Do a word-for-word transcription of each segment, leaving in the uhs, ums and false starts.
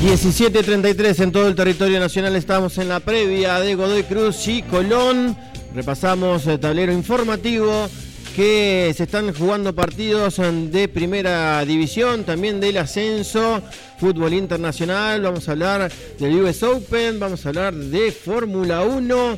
diecisiete treinta y tres en todo el territorio nacional. Estamos en la previa de Godoy Cruz y Colón. Repasamos el tablero informativo que se están jugando partidos de primera división, también del ascenso, fútbol internacional. Vamos a hablar del U S Open, vamos a hablar de Fórmula uno.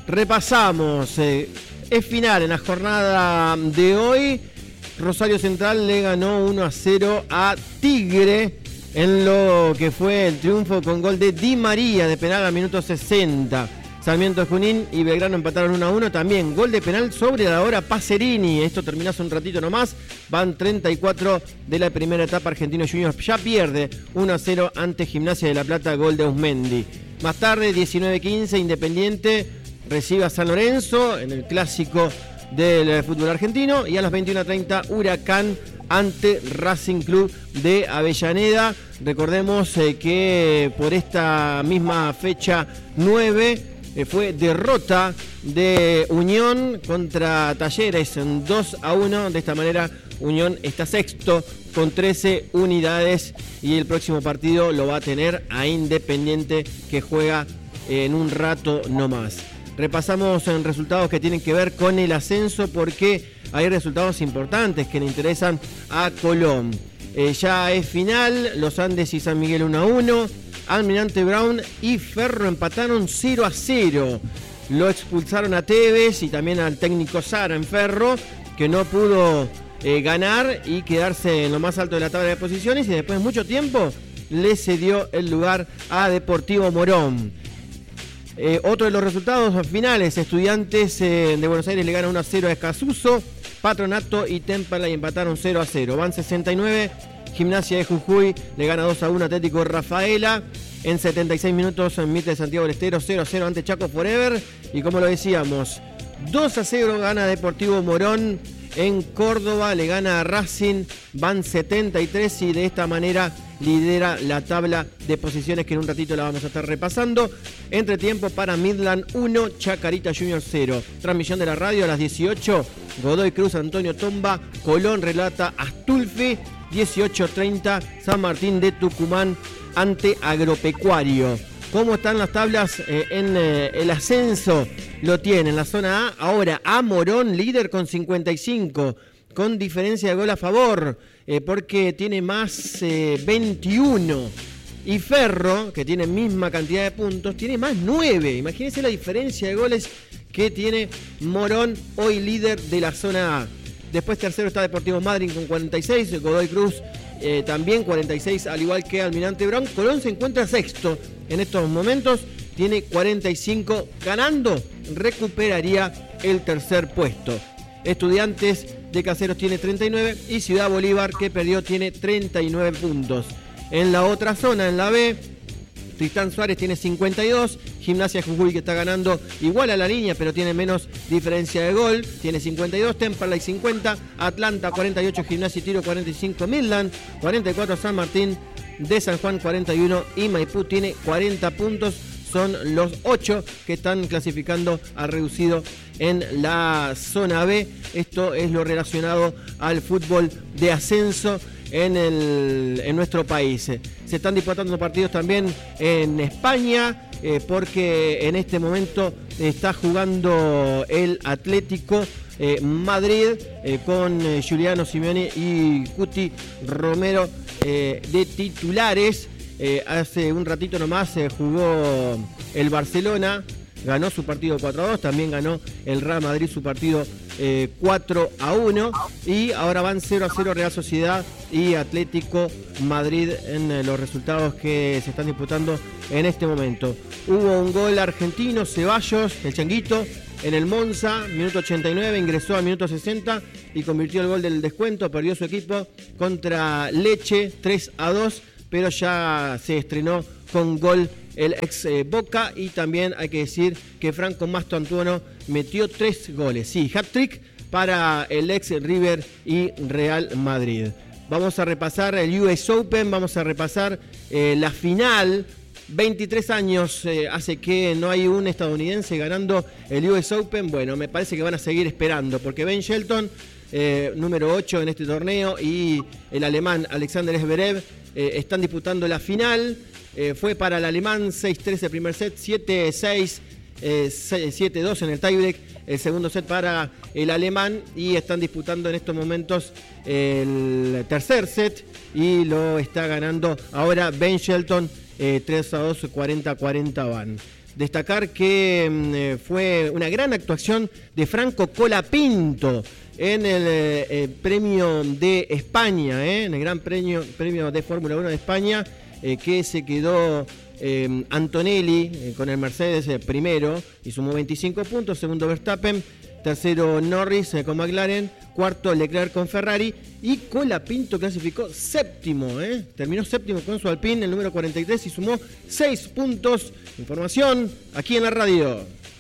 Repasamos, eh, es final en la jornada de hoy. Rosario Central le ganó uno a cero a Tigre en lo que fue el triunfo con gol de Di María de penal al minuto sesenta. Sarmiento de Junín y Belgrano empataron uno a uno. También gol de penal sobre la hora Pacerini. Esto terminó hace un ratito nomás. Van treinta y cuatro de la primera etapa. Argentino Juniors ya pierde uno a cero ante Gimnasia de La Plata. Gol de Usmendi. Más tarde, diecinueve quince, Independiente recibe a San Lorenzo en el clásico del fútbol argentino. Y a las veintiuna treinta, Huracán ante Racing Club de Avellaneda. Recordemos eh, que por esta misma fecha nueve eh, fue derrota de Unión contra Talleres en dos a uno. De esta manera Unión está sexto con trece unidades y el próximo partido lo va a tener a Independiente, que juega en un rato nomás. Repasamos en resultados que tienen que ver con el ascenso porque hay resultados importantes que le interesan a Colón. Eh, ya es final, Los Andes y San Miguel uno a uno, Almirante Brown y Ferro empataron cero a cero. Lo expulsaron a Tevez y también al técnico Sara en Ferro, que no pudo eh, ganar y quedarse en lo más alto de la tabla de posiciones, y después de mucho tiempo le cedió el lugar a Deportivo Morón. Eh, otro de los resultados finales, Estudiantes eh, de Buenos Aires le gana uno a cero a Escasuso, Patronato y Temperley empataron cero a cero. Van sesenta y nueve, Gimnasia de Jujuy le gana dos a uno a Atlético Rafaela. En setenta y seis minutos en Mitre de Santiago del Estero, cero a cero ante Chaco Forever. Y como lo decíamos, dos a cero gana Deportivo Morón en Córdoba, le gana a Racing. Van setenta y tres y de esta manera lidera la tabla de posiciones, que en un ratito la vamos a estar repasando. Entretiempo para Midland uno, Chacarita Junior cero. Transmisión de la radio a las dieciocho, Godoy Cruz Antonio Tomba, Colón relata Astulfi. dieciocho treinta, San Martín de Tucumán ante Agropecuario. ¿Cómo están las tablas eh, en eh, el ascenso? Lo tiene en la zona A. Ahora A Morón, líder con cincuenta y cinco, con diferencia de gol a favor, eh, porque tiene más eh, veintiuno. Y Ferro, que tiene misma cantidad de puntos, tiene más nueve. Imagínense la diferencia de goles que tiene Morón, hoy líder de la zona A. Después tercero está Deportivo Madryn con cuarenta y seis, Godoy Cruz eh, también cuarenta y seis, al igual que Almirante Brown. Colón se encuentra sexto en estos momentos, tiene cuarenta y cinco, ganando recuperaría el tercer puesto. Estudiantes de Caseros tiene treinta y nueve y Ciudad Bolívar, que perdió, tiene treinta y nueve puntos. En la otra zona, en la B, Tristán Suárez tiene cincuenta y dos, Gimnasia Jujuy, que está ganando igual a la línea pero tiene menos diferencia de gol, tiene cincuenta y dos, Temperley cincuenta, Atlanta cuarenta y ocho, Gimnasia y Tiro cuarenta y cinco, Midland cuarenta y cuatro, San Martín de San Juan cuarenta y uno y Maipú tiene cuarenta puntos. Son los ocho que están clasificando a reducido en la zona B. Esto es lo relacionado al fútbol de ascenso en, el, en nuestro país. Se están disputando partidos también en España, eh, porque en este momento está jugando el Atlético eh, Madrid eh, con eh, Giuliano Simeone y Cuti Romero eh, de titulares. Eh, hace un ratito nomás eh, jugó el Barcelona, ganó su partido cuatro a dos, también ganó el Real Madrid su partido eh, cuatro a uno, y ahora van cero a cero Real Sociedad y Atlético Madrid en eh, los resultados que se están disputando en este momento. Hubo un gol argentino, Ceballos, el Changuito, en el Monza, minuto ochenta y nueve, ingresó al minuto sesenta y convirtió el gol del descuento. Perdió su equipo contra Leche tres a dos, pero ya se estrenó con gol el ex eh, Boca. Y también hay que decir que Franco Mastantuono metió tres goles. Sí, hat-trick para el ex River y Real Madrid. Vamos a repasar el U S Open, vamos a repasar eh, la final. veintitrés años eh, hace que no hay un estadounidense ganando el U S Open. Bueno, me parece que van a seguir esperando, porque Ben Shelton, eh, número ocho en este torneo, y el alemán Alexander Zverev eh, están disputando la final. eh, fue para el alemán, seis tres el primer set, siete seis, eh, siete dos en el tiebreak, el segundo set para el alemán, y están disputando en estos momentos el tercer set y lo está ganando ahora Ben Shelton, eh, tres a dos, cuarenta cuarenta van. Destacar que eh, fue una gran actuación de Franco Colapinto en el eh, premio de España, eh, en el gran premio, premio de Fórmula uno de España, eh, que se quedó eh, Antonelli eh, con el Mercedes eh, primero y sumó veinticinco puntos, segundo Verstappen, tercero Norris eh, con McLaren, cuarto Leclerc con Ferrari, y Colapinto clasificó séptimo, eh, terminó séptimo con su Alpine, el número cuarenta y tres, y sumó seis puntos. Información aquí en la radio.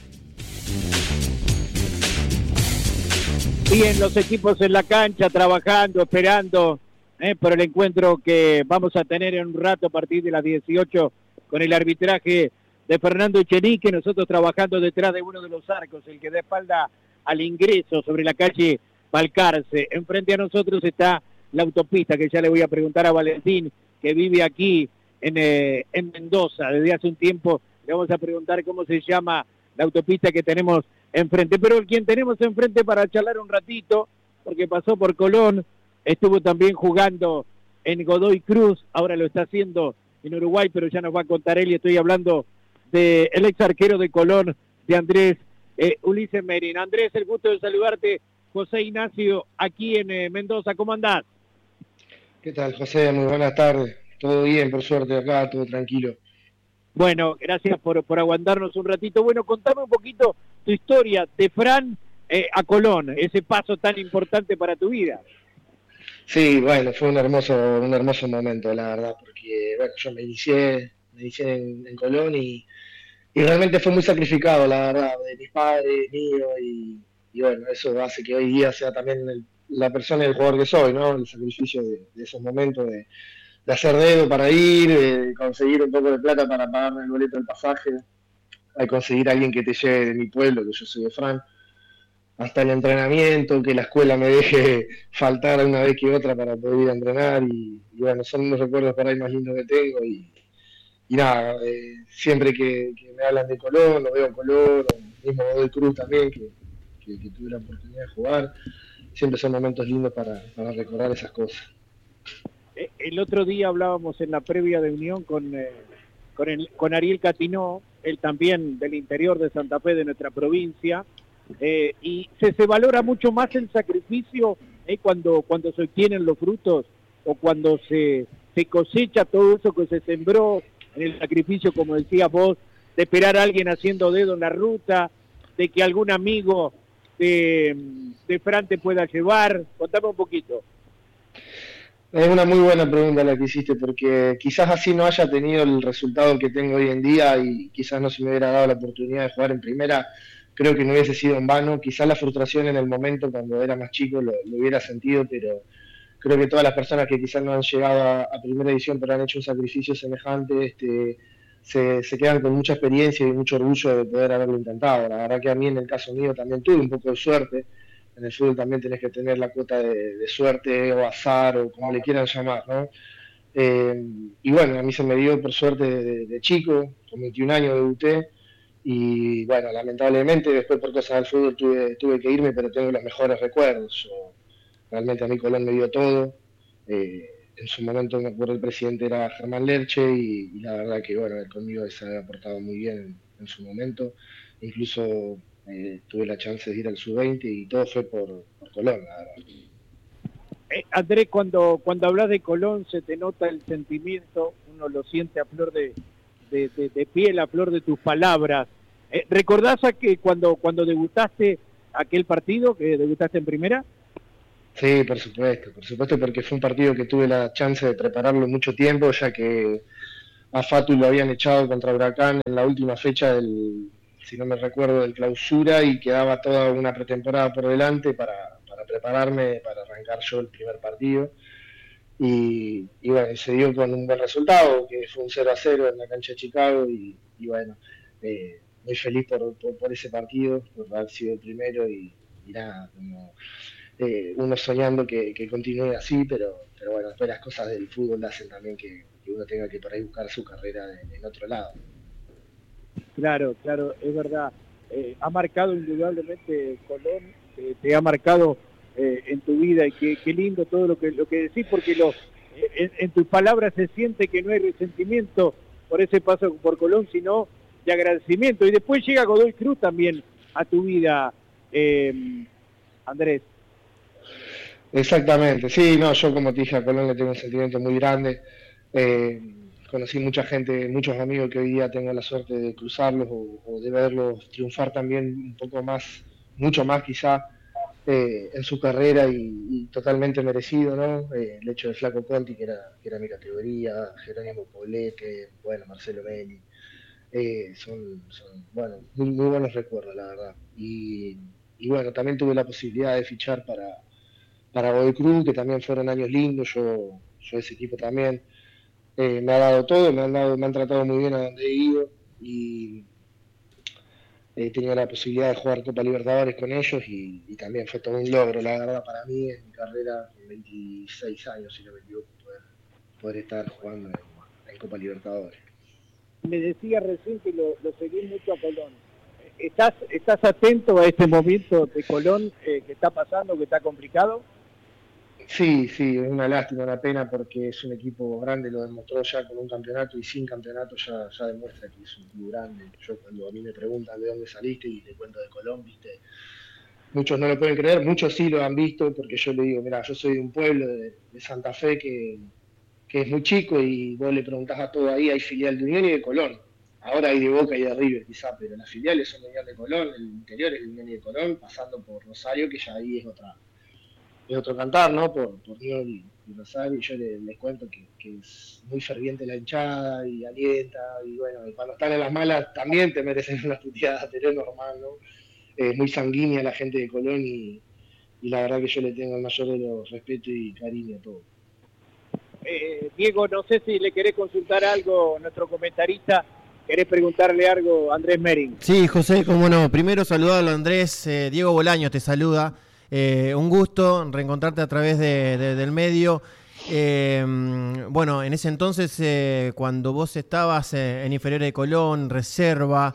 Bien, los equipos en la cancha trabajando, esperando eh, por el encuentro que vamos a tener en un rato a partir de las dieciocho con el arbitraje de Fernando Echenique, nosotros trabajando detrás de uno de los arcos, el que da espalda al ingreso sobre la calle Balcarce. Enfrente a nosotros está la autopista, que ya le voy a preguntar a Valentín, que vive aquí en, eh, en Mendoza desde hace un tiempo. Le vamos a preguntar cómo se llama la autopista que tenemos enfrente, pero el quien tenemos enfrente para charlar un ratito, porque pasó por Colón, estuvo también jugando en Godoy Cruz, ahora lo está haciendo en Uruguay, pero ya nos va a contar él, y estoy hablando del ex arquero de Colón, de Andrés eh, Ulises Merin. Andrés, el gusto de saludarte, José Ignacio, aquí en eh, Mendoza, ¿cómo andás? ¿Qué tal, José? Muy buenas tardes, todo bien, por suerte acá, todo tranquilo. Bueno, gracias por, por aguantarnos un ratito. Bueno, contame un poquito tu historia de Fran eh, a Colón, ese paso tan importante para tu vida. Sí, bueno, fue un hermoso, un hermoso momento, la verdad, porque bueno, yo me inicié, me inicié en, en Colón y, y realmente fue muy sacrificado, la verdad, de mis padres, mío, y, y bueno, eso hace que hoy día sea también el, la persona y el jugador que soy, ¿no? El sacrificio de, de esos momentos de de hacer dedo para ir, de conseguir un poco de plata para pagarme el boleto del pasaje, de conseguir a alguien que te lleve de mi pueblo, que yo soy de Fran, hasta el entrenamiento, que la escuela me deje faltar una vez que otra para poder ir a entrenar, y, y bueno, son unos recuerdos por ahí más lindos que tengo, y, y nada, eh, siempre que, que me hablan de Colón, lo veo en Colón, o mismo Godoy Cruz también, que, que, que tuve la oportunidad de jugar, siempre son momentos lindos para, para recordar esas cosas. El otro día hablábamos en la previa de Unión con, eh, con, el, con Ariel Catinó, él también del interior de Santa Fe, de nuestra provincia, eh, y se, se valora mucho más el sacrificio eh, cuando, cuando se obtienen los frutos, o cuando se, se cosecha todo eso que se sembró en el sacrificio, como decías vos, de esperar a alguien haciendo dedo en la ruta, de que algún amigo de, de Fran te pueda llevar. Contame un poquito. Es una muy buena pregunta la que hiciste, porque quizás así no haya tenido el resultado que tengo hoy en día, y quizás no se me hubiera dado la oportunidad de jugar en primera, creo que no hubiese sido en vano. Quizás la frustración en el momento cuando era más chico lo, lo hubiera sentido, pero creo que todas las personas que quizás no han llegado a, a primera división pero han hecho un sacrificio semejante, este, se, se quedan con mucha experiencia y mucho orgullo de poder haberlo intentado. La verdad que a mí, en el caso mío, también tuve un poco de suerte. En el fútbol también tenés que tener la cuota de, de suerte o azar, o como le quieran llamar, ¿no? Eh, y bueno, a mí se me dio por suerte de, de chico, con veintiún años debuté, y bueno, lamentablemente después por cosas del fútbol tuve, tuve que irme, pero tengo los mejores recuerdos. Yo, realmente a mí Colón me dio todo. Eh, en su momento, me acuerdo, el presidente era Germán Lerche, y, y la verdad que bueno, él conmigo se había portado muy bien en, en su momento. Incluso Eh, tuve la chance de ir al sub veinte, y todo fue por, por Colón, la verdad. Eh, Andrés, cuando, cuando hablas de Colón se te nota el sentimiento, uno lo siente a flor de, de, de, de piel, a flor de tus palabras. Eh, ¿Recordás a que cuando, cuando debutaste aquel partido, que debutaste en primera? Sí, por supuesto, por supuesto, porque fue un partido que tuve la chance de prepararlo mucho tiempo, ya que a Fatu lo habían echado contra Huracán en la última fecha del, si no me recuerdo, del clausura, y quedaba toda una pretemporada por delante para, para prepararme, para arrancar yo el primer partido. Y, y bueno, se dio con un buen resultado, que fue un cero a cero en la cancha de Chicago, y, y bueno, eh, muy feliz por, por, por ese partido, por haber sido el primero, y, y nada, como eh, uno soñando que, que continúe así, pero, pero bueno, después las cosas del fútbol hacen también que, que uno tenga que por ahí buscar su carrera en, en otro lado. Claro, claro, es verdad. Eh, ha marcado indudablemente Colón, eh, te ha marcado eh, en tu vida, y qué, qué lindo todo lo que lo que decís, porque lo, en, en tus palabras se siente que no hay resentimiento por ese paso por Colón, sino de agradecimiento. Y después llega Godoy Cruz también a tu vida, eh, Andrés. Exactamente, sí, no, yo como te dije a Colón le tengo un sentimiento muy grande. Eh, conocí mucha gente, muchos amigos que hoy día tengo la suerte de cruzarlos o, o de verlos triunfar también un poco más, mucho más quizá eh, en su carrera y, y totalmente merecido, ¿no? Eh, el hecho de Flaco Conti, que era, que era mi categoría, Jerónimo Poblete, bueno, Marcelo Meli, eh, son, son, bueno, muy, muy buenos recuerdos, la verdad. Y, y bueno, también tuve la posibilidad de fichar para, para Godoy Cruz, que también fueron años lindos, yo, yo ese equipo también. Eh, me ha dado todo, me han, dado, me han tratado muy bien a donde he ido y he tenido la posibilidad de jugar Copa Libertadores con ellos y, y también fue todo un logro, la verdad, para mí en mi carrera, con veintiséis años, si no me equivoco, poder, poder estar jugando en, en Copa Libertadores. Me decía recién que lo, lo seguí mucho a Colón. ¿Estás, estás atento a este momento de Colón eh, que está pasando, que está complicado? Sí, sí, es una lástima, una pena, porque es un equipo grande, lo demostró ya con un campeonato y sin campeonato ya, ya demuestra que es un club grande. Yo cuando a mí me preguntan de dónde saliste y te cuento de Colón, viste, muchos no lo pueden creer, muchos sí lo han visto, porque yo le digo, mira, yo soy de un pueblo de, de Santa Fe que, que es muy chico y vos le preguntás a todo ahí, hay filial de Unión y de Colón. Ahora hay de Boca y de River quizá, pero las filiales son de Unión de Colón, el interior es de Unión y de Colón, pasando por Rosario, que ya ahí es otra... es otro cantar, ¿no? Por, por Dios y, y Rosario, y yo les, les cuento que, que es muy ferviente la hinchada y alienta, y bueno, y cuando están en las malas también te merecen una puteada, pero es normal, ¿no? Es muy sanguínea la gente de Colón y, y la verdad que yo le tengo el mayor de los respeto y cariño a todos. Eh, Diego, no sé si le querés consultar algo a nuestro comentarista, querés preguntarle algo a Andrés Mering. Sí, José, cómo no. Primero saludarlo, Andrés. Eh, Diego Bolaños te saluda. Eh, un gusto reencontrarte a través de, de, del medio. Eh, bueno, en ese entonces, eh, cuando vos estabas eh, en inferiores de Colón, reserva,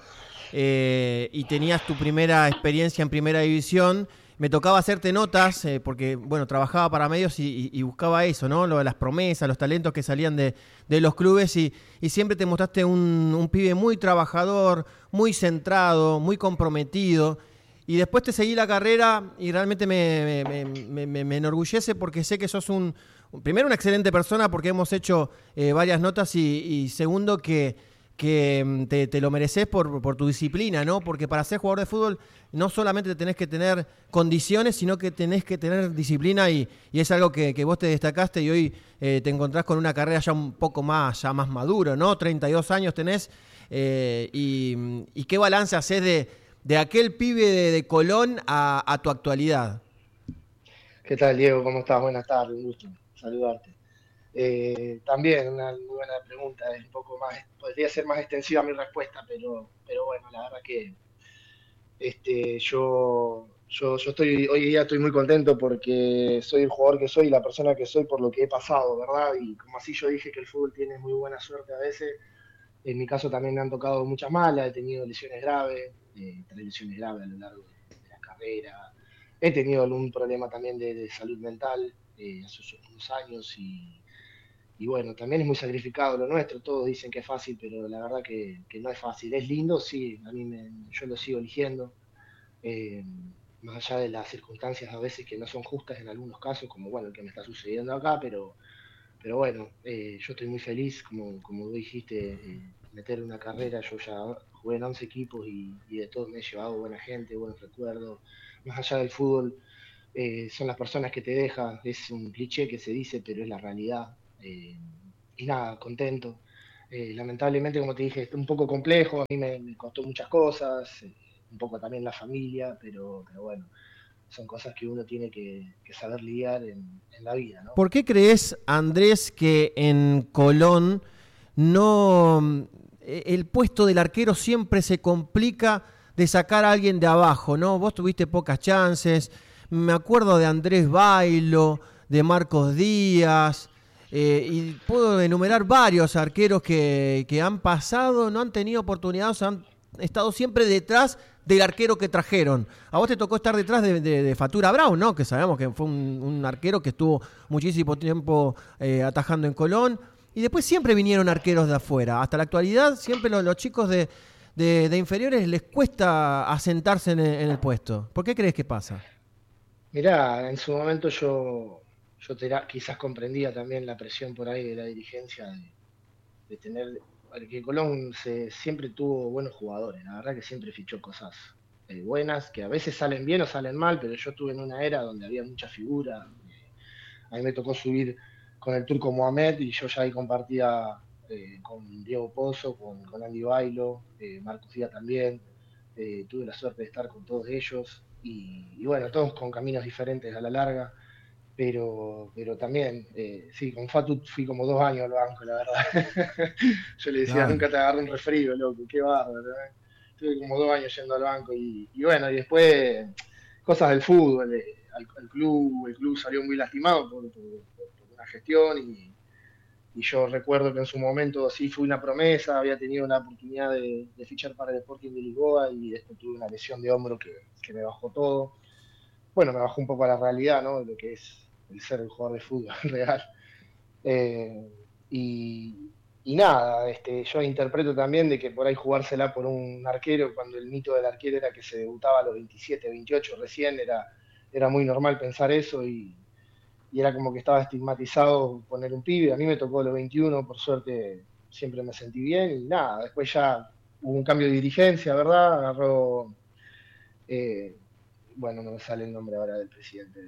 eh, y tenías tu primera experiencia en primera división, me tocaba hacerte notas, eh, porque bueno, trabajaba para medios y, y, y buscaba eso, ¿no? Lo de las promesas, los talentos que salían de, de los clubes y, y siempre te mostraste un, un pibe muy trabajador, muy centrado, muy comprometido. Y después te seguí la carrera y realmente me, me, me, me, me enorgullece porque sé que sos un, primero, una excelente persona porque hemos hecho eh, varias notas y, y segundo, que, que te, te lo mereces por, por tu disciplina, ¿no? Porque para ser jugador de fútbol no solamente tenés que tener condiciones, sino que tenés que tener disciplina y, y es algo que, que vos te destacaste y hoy eh, te encontrás con una carrera ya un poco más, ya más madura, ¿no? treinta y dos años tenés eh, y, y qué balance hacés de... de aquel pibe de, de Colón a, a tu actualidad. ¿Qué tal, Diego? ¿Cómo estás? Buenas tardes, un gusto saludarte. Eh, también una muy buena pregunta, es un poco más, podría ser más extensiva mi respuesta, pero, pero bueno, la verdad que este, yo, yo, yo estoy, hoy día estoy muy contento porque soy el jugador que soy y la persona que soy por lo que he pasado, ¿verdad? Y como así yo dije que el fútbol tiene muy buena suerte a veces, en mi caso también me han tocado muchas malas, he tenido lesiones graves, eh, tres lesiones graves a lo largo de, de la carrera. He tenido algún problema también de, de salud mental eh, hace unos años y, y bueno, también es muy sacrificado lo nuestro. Todos dicen que es fácil, pero la verdad que, que no es fácil. Es lindo, sí, a mí me, yo lo sigo eligiendo. Eh, más allá de las circunstancias a veces que no son justas en algunos casos, como bueno, el que me está sucediendo acá, pero, pero bueno, eh, yo estoy muy feliz, como, como tú dijiste, eh, meter una carrera. Yo ya jugué en once equipos y, y de todos me he llevado buena gente, buenos recuerdos. Más allá del fútbol, eh, son las personas que te dejan, es un cliché que se dice, pero es la realidad. Eh, y nada, contento. Eh, lamentablemente, como te dije, es un poco complejo, a mí me, me costó muchas cosas, eh, un poco también la familia, pero, pero bueno, son cosas que uno tiene que, que saber lidiar en, en la vida, ¿no? ¿Por qué crees, Andrés, que en Colón no el puesto del arquero siempre se complica de sacar a alguien de abajo, ¿no? Vos tuviste pocas chances, me acuerdo de Andrés Bailo, de Marcos Díaz, eh, y puedo enumerar varios arqueros que, que han pasado, no han tenido oportunidades, han estado siempre detrás del arquero que trajeron. A vos te tocó estar detrás de, de, de Fatura Brown, ¿no? Que sabemos que fue un, un arquero que estuvo muchísimo tiempo eh, atajando en Colón. Y después siempre vinieron arqueros de afuera. Hasta la actualidad siempre los, los chicos de, de, de inferiores les cuesta asentarse en el, en el puesto. ¿Por qué crees que pasa? Mirá, en su momento yo, yo te, quizás comprendía también la presión por ahí de la dirigencia de, de tener... Porque Colón se, siempre tuvo buenos jugadores, la verdad que siempre fichó cosas eh, buenas, que a veces salen bien o salen mal, pero yo estuve en una era donde había mucha figura. Eh, a mí me tocó subir con el turco Mohamed y yo ya ahí compartía eh, con Diego Pozo, con, con Andy Bailo, eh, Marcos Díaz también. Eh, tuve la suerte de estar con todos ellos y, y bueno, todos con caminos diferentes a la larga. Pero, pero también, eh, sí, con Fatu fui como dos años al banco, la verdad. Yo le decía, claro, nunca te agarré un resfrío, loco, qué bárbaro. ¿eh? Estuve como dos años yendo al banco y, y bueno, y después cosas del fútbol, eh, al, al club, el club salió muy lastimado por, por, por una gestión y, y yo recuerdo que en su momento sí fui una promesa, había tenido la oportunidad de, de fichar para el Sporting de Lisboa y después tuve una lesión de hombro que, que me bajó todo. Bueno, me bajó un poco a la realidad, ¿no? De lo que es el ser el jugador de fútbol real. Eh, y, y nada, este, yo interpreto también de que por ahí jugársela por un arquero, cuando el mito del arquero era que se debutaba a los veintisiete, veintiocho recién, era, era muy normal pensar eso y, y era como que estaba estigmatizado poner un pibe. A mí me tocó a los veintiuno, por suerte siempre me sentí bien y nada, después ya hubo un cambio de dirigencia, ¿verdad? Agarró, eh, bueno, no me sale el nombre ahora del presidente,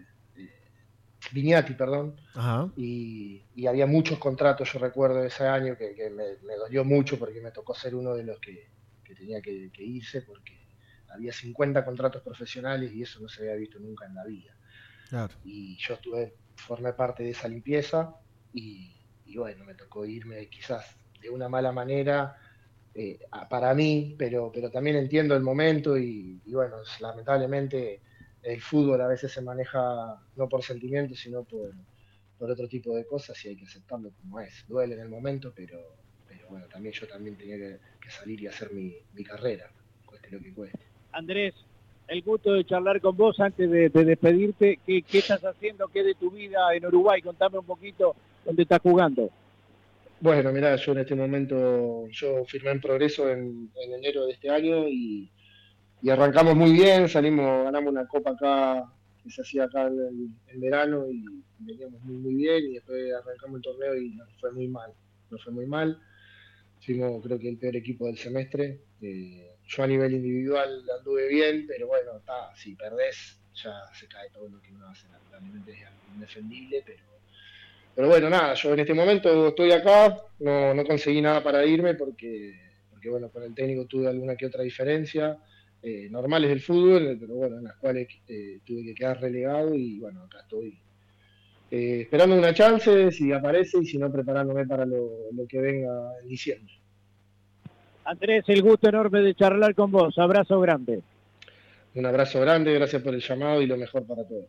Viñati, perdón. Ajá. Y, y había muchos contratos, yo recuerdo ese año que, que me, me dolió mucho porque me tocó ser uno de los que, que tenía que, que irse porque había cincuenta contratos profesionales y eso no se había visto nunca en la vida. Claro. Y yo estuve, formé parte de esa limpieza y, y bueno, me tocó irme quizás de una mala manera eh, para mí, pero, pero también entiendo el momento y, y bueno, lamentablemente el fútbol a veces se maneja no por sentimientos, sino por, por otro tipo de cosas y hay que aceptarlo como es. Duele en el momento, pero, pero bueno, también yo también tenía que, que salir y hacer mi, mi carrera, cueste lo que cueste. Andrés, el gusto de charlar con vos antes de, de despedirte. ¿Qué, ¿Qué estás haciendo? ¿Qué de tu vida en Uruguay? Contame un poquito dónde estás jugando. Bueno, mirá, yo en este momento, yo firmé en Progreso en, en enero de este año y Y arrancamos muy bien, salimos, ganamos una copa acá, que se hacía acá en, el, en verano y veníamos muy muy bien y después arrancamos el torneo y nos fue muy mal, nos fue muy mal. Fuimos creo que el peor equipo del semestre. Eh, yo a nivel individual anduve bien, pero bueno, está, si perdés ya se cae todo lo que uno hace, lamentablemente es indefendible, pero, pero bueno, nada, yo en este momento estoy acá, no, no conseguí nada para irme porque, porque bueno, con el técnico tuve alguna que otra diferencia. Eh, normales del fútbol, pero bueno, en las cuales eh, tuve que quedar relegado y bueno, acá estoy eh, esperando una chance, si aparece y si no, preparándome para lo, lo que venga en diciembre. Andrés, el gusto enorme de charlar con vos, abrazo grande. Un abrazo grande, gracias por el llamado y lo mejor para todos.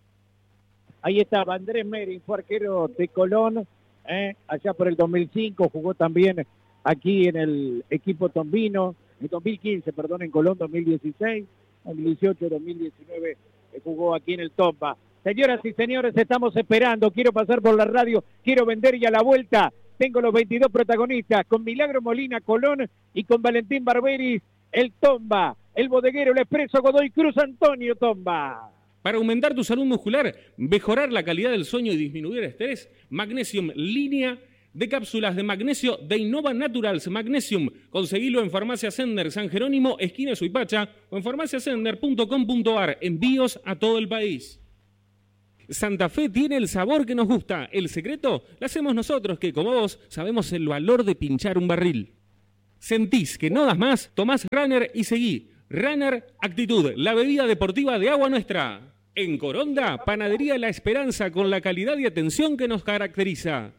Ahí estaba Andrés Merin, fue arquero de Colón, eh, allá por el dos mil cinco, jugó también aquí en el equipo tombino, en dos mil quince, perdón, en Colón dos mil dieciséis, dos mil dieciocho, dos mil diecinueve eh, jugó aquí en el Tomba. Señoras y señores, estamos esperando, quiero pasar por la radio, quiero vender y a la vuelta tengo los veintidós protagonistas, con Milagro Molina, Colón, y con Valentín Barberis, el Tomba, el bodeguero, el expreso Godoy Cruz, Antonio Tomba. Para aumentar tu salud muscular, mejorar la calidad del sueño y disminuir el estrés, Magnesium Línea de cápsulas de magnesio de Innova Naturals Magnesium. Conseguilo en Farmacia Sender San Jerónimo, esquina Suipacha, o en farmacia sender punto com punto ar. Envíos a todo el país. Santa Fe tiene el sabor que nos gusta. El secreto lo hacemos nosotros, que como vos sabemos el valor de pinchar un barril. ¿Sentís que no das más? Tomás Runner y seguí. Runner Actitud, la bebida deportiva de agua nuestra. En Coronda, Panadería La Esperanza, con la calidad y atención que nos caracteriza.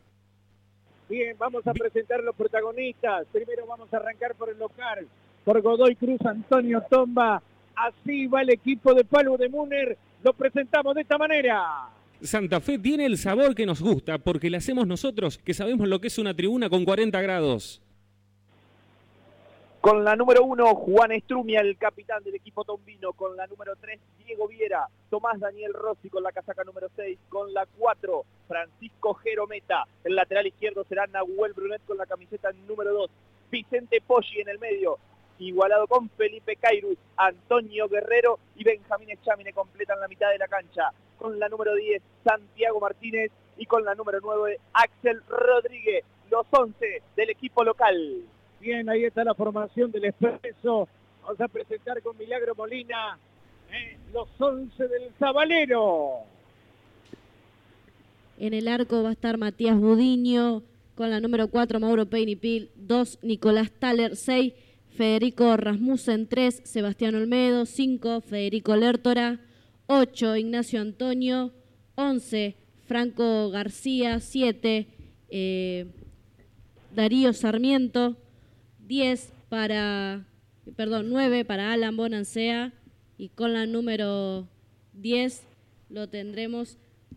Bien, vamos a presentar los protagonistas. Primero vamos a arrancar por el local, por Godoy Cruz, Antonio Tomba. Así va el equipo de Palo de Müner. Lo presentamos de esta manera. Santa Fe tiene el sabor que nos gusta, porque la hacemos nosotros, que sabemos lo que es una tribuna con cuarenta grados. Con la número uno, Juan Estrumia, el capitán del equipo tombino. Con la número tres, Diego Viera. Tomás Daniel Rossi con la casaca número seis. Con la cuatro, Francisco Jerometa. El lateral izquierdo será Nahuel Brunet con la camiseta número dos. Vicente Poggi en el medio, igualado con Felipe Cairus. Antonio Guerrero y Benjamín Echamine completan la mitad de la cancha. Con la número diez, Santiago Martínez. Y con la número nueve, Axel Rodríguez. Los once del equipo local. Bien, ahí está la formación del Expreso. Vamos a presentar con Milagro Molina eh, los once del Sabalero. En el arco va a estar Matías Budiño, con la número cuatro Mauro Peinipil, dos Nicolás Thaler, seis Federico Rasmussen, tres Sebastián Olmedo, cinco Federico Lertora, ocho Ignacio Antonio, once Franco García, siete eh, Darío Sarmiento, diez para, perdón, nueve para Alan Bonancea, y con la número diez lo tendremos.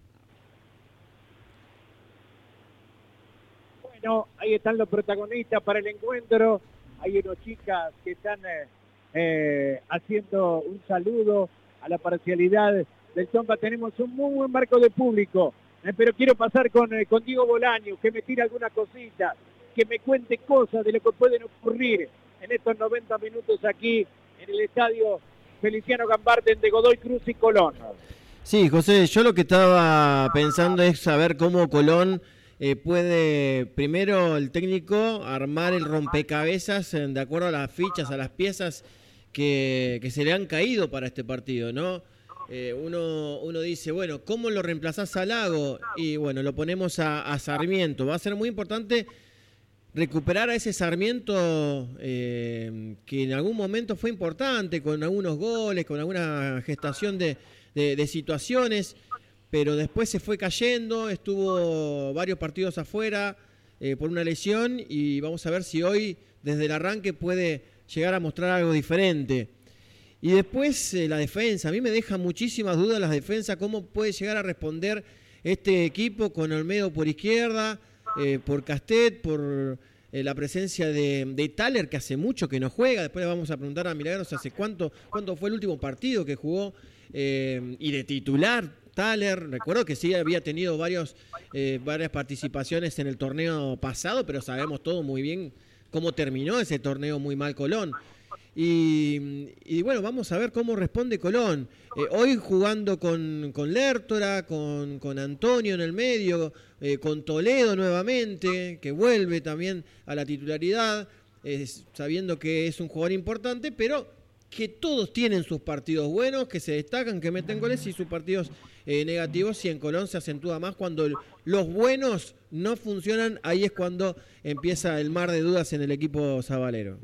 Bueno, ahí están los protagonistas para el encuentro. Hay unos chicas que están eh, eh, haciendo un saludo a la parcialidad del Tomba. Tenemos un muy buen marco de público, eh, pero quiero pasar con, eh, con Diego Bolaño, que me tire alguna cosita, que me cuente cosas de lo que pueden ocurrir en estos noventa minutos aquí en el estadio Feliciano Gambarte de Godoy Cruz y Colón. Sí, José, yo lo que estaba pensando es saber cómo Colón eh, puede, primero el técnico, armar el rompecabezas eh, de acuerdo a las fichas, a las piezas que, que se le han caído para este partido, ¿no? Eh, uno, uno dice, bueno, ¿cómo lo reemplazás a Lago? Y bueno, lo ponemos a, a Sarmiento. Va a ser muy importante recuperar a ese Sarmiento eh, que en algún momento fue importante, con algunos goles, con alguna gestación de, de, de situaciones, pero después se fue cayendo, estuvo varios partidos afuera eh, por una lesión, y vamos a ver si hoy, desde el arranque, puede llegar a mostrar algo diferente. Y después eh, la defensa, a mí me deja muchísimas dudas las defensas, cómo puede llegar a responder este equipo con Olmedo por izquierda, Eh, por Castet, por eh, la presencia de, de Thaler, que hace mucho que no juega. Después le vamos a preguntar a Milagros hace cuánto, cuánto fue el último partido que jugó, eh, y de titular Thaler. Recuerdo que sí había tenido varios, eh, varias participaciones en el torneo pasado, pero sabemos todo muy bien cómo terminó ese torneo, muy mal Colón. Y, y bueno, vamos a ver cómo responde Colón. Eh, hoy jugando con, con Lertora, con, con Antonio en el medio, eh, con Toledo nuevamente, que vuelve también a la titularidad, eh, sabiendo que es un jugador importante, pero que todos tienen sus partidos buenos, que se destacan, que meten goles, y sus partidos eh, negativos, y en Colón se acentúa más cuando los buenos no funcionan. Ahí es cuando empieza el mar de dudas en el equipo sabalero.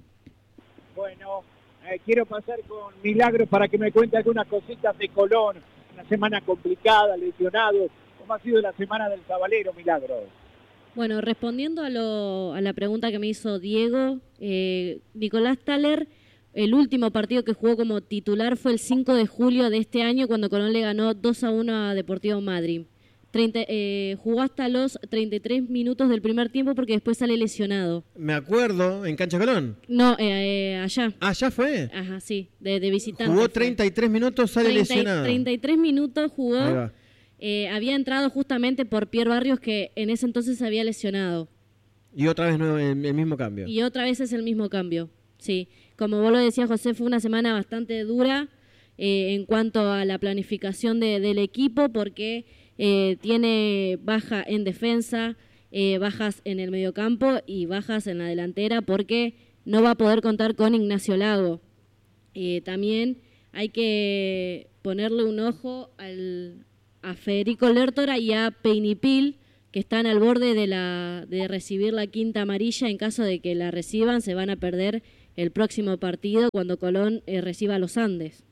Bueno, eh, quiero pasar con Milagros para que me cuente algunas cositas de Colón. Una semana complicada, lesionados. ¿Cómo ha sido la semana del Sabalero, Milagros? Bueno, respondiendo a, lo, a la pregunta que me hizo Diego, eh, Nicolás Thaler, el último partido que jugó como titular fue el cinco de julio de este año, cuando Colón le ganó dos a uno a Deportivo Madryn. treinta, eh, jugó hasta los treinta y tres minutos del primer tiempo, porque después sale lesionado. Me acuerdo, ¿en Cancha Colón? No, eh, eh, allá. Ah, ¿ya fue? Ajá, sí, de, de visitante. Jugó fue. treinta y tres minutos, sale treinta, lesionado. treinta y tres minutos jugó. Eh, había entrado justamente por Pierre Barrios, que en ese entonces se había lesionado. Y otra vez nuevo, el, el mismo cambio. Y otra vez es el mismo cambio, sí. Como vos lo decías, José, fue una semana bastante dura eh, en cuanto a la planificación de, del equipo, porque eh, tiene baja en defensa, eh, bajas en el mediocampo y bajas en la delantera, porque no va a poder contar con Ignacio Lago. Eh, también hay que ponerle un ojo al, a Federico Lertora y a Peinipil, que están al borde de, la, de recibir la quinta amarilla. En caso de que la reciban, se van a perder el próximo partido cuando Colón eh, reciba a los Andes.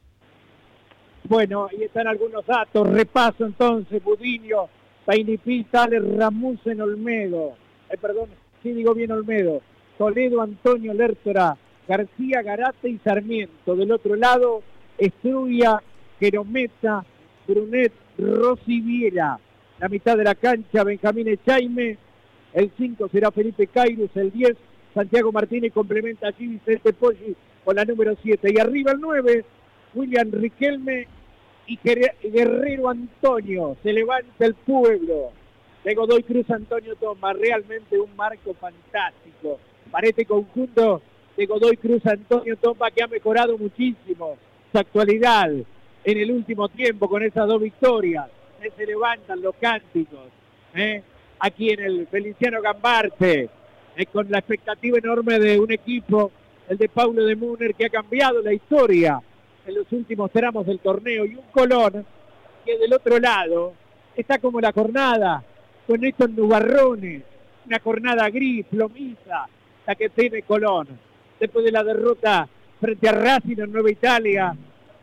Bueno, ahí están algunos datos. Repaso entonces: Budiño, Peinipil, Thaler, Rasmussen, Olmedo. Eh, perdón, sí digo bien Olmedo. Toledo, Antonio, Lertora, García, Garate y Sarmiento. Del otro lado, Estruya, Jerometa, Brunet, Rossi Viera. La mitad de la cancha, Benjamín Echaime. El cinco será Felipe Cairus, el diez, Santiago Martínez complementa allí Vicente Poggi con la número siete. Y arriba el nueve, William Riquelme y Guerrero Antonio. Se levanta el pueblo de Godoy Cruz, Antonio Tomba. Realmente un marco fantástico para este conjunto de Godoy Cruz, Antonio Tomba, que ha mejorado muchísimo su actualidad en el último tiempo con esas dos victorias. Se levantan los cánticos, ¿eh? Aquí en el Feliciano Gambarte, eh, con la expectativa enorme de un equipo, el de Paulo de Múner, que ha cambiado la historia en los últimos tramos del torneo, y un Colón que del otro lado está como la jornada con estos nubarrones, una jornada gris, plomiza, la que tiene Colón, después de la derrota frente a Racing en Nueva Italia,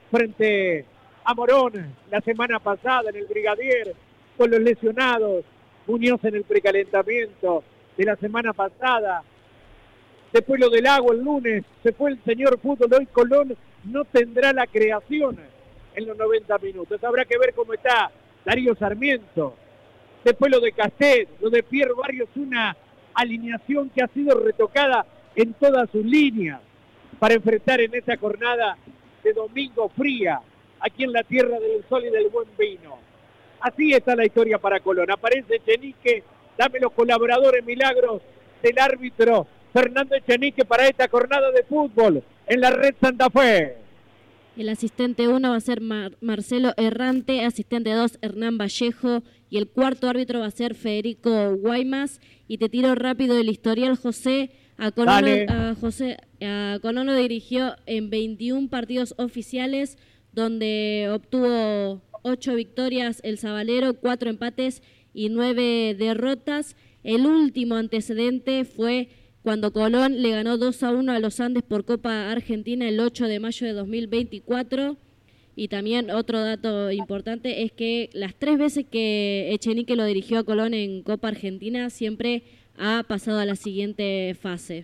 frente a Morón la semana pasada en el Brigadier, con los lesionados, Muñoz en el precalentamiento de la semana pasada, después lo del Lago el lunes, se fue el señor fútbol. Hoy Colón no tendrá la creación en los noventa minutos, habrá que ver cómo está Darío Sarmiento, después lo de Castet, lo de Pierre Barrios, una alineación que ha sido retocada en todas sus líneas para enfrentar en esta jornada de domingo fría, aquí en la tierra del sol y del buen vino. Así está la historia para Colón. Aparece Echenique, dame los colaboradores milagros del árbitro Fernando Echenique para esta jornada de fútbol en la Red Santa Fe. El asistente uno va a ser Mar- Marcelo Errante, asistente dos Hernán Vallejo y el cuarto árbitro va a ser Federico Guaymas. Y te tiro rápido el historial, José. A Colón, a José, a Colón lo dirigió en veintiún partidos oficiales, donde obtuvo ocho victorias el Sabalero, cuatro empates y nueve derrotas. El último antecedente fue cuando Colón le ganó dos a uno a los Andes por Copa Argentina el ocho de mayo de dos mil veinticuatro. Y también otro dato importante es que las tres veces que Echenique lo dirigió a Colón en Copa Argentina siempre ha pasado a la siguiente fase.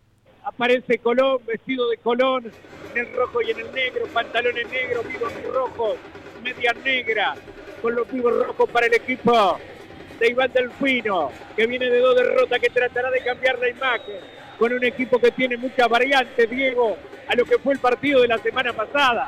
Aparece Colón, vestido de Colón, en el rojo y en el negro, pantalones negros, vivos rojos, media negra, con los vivos rojos para el equipo de Iván Delfino, que viene de dos derrotas, que tratará de cambiar la imagen, con un equipo que tiene muchas variantes, Diego, a lo que fue el partido de la semana pasada.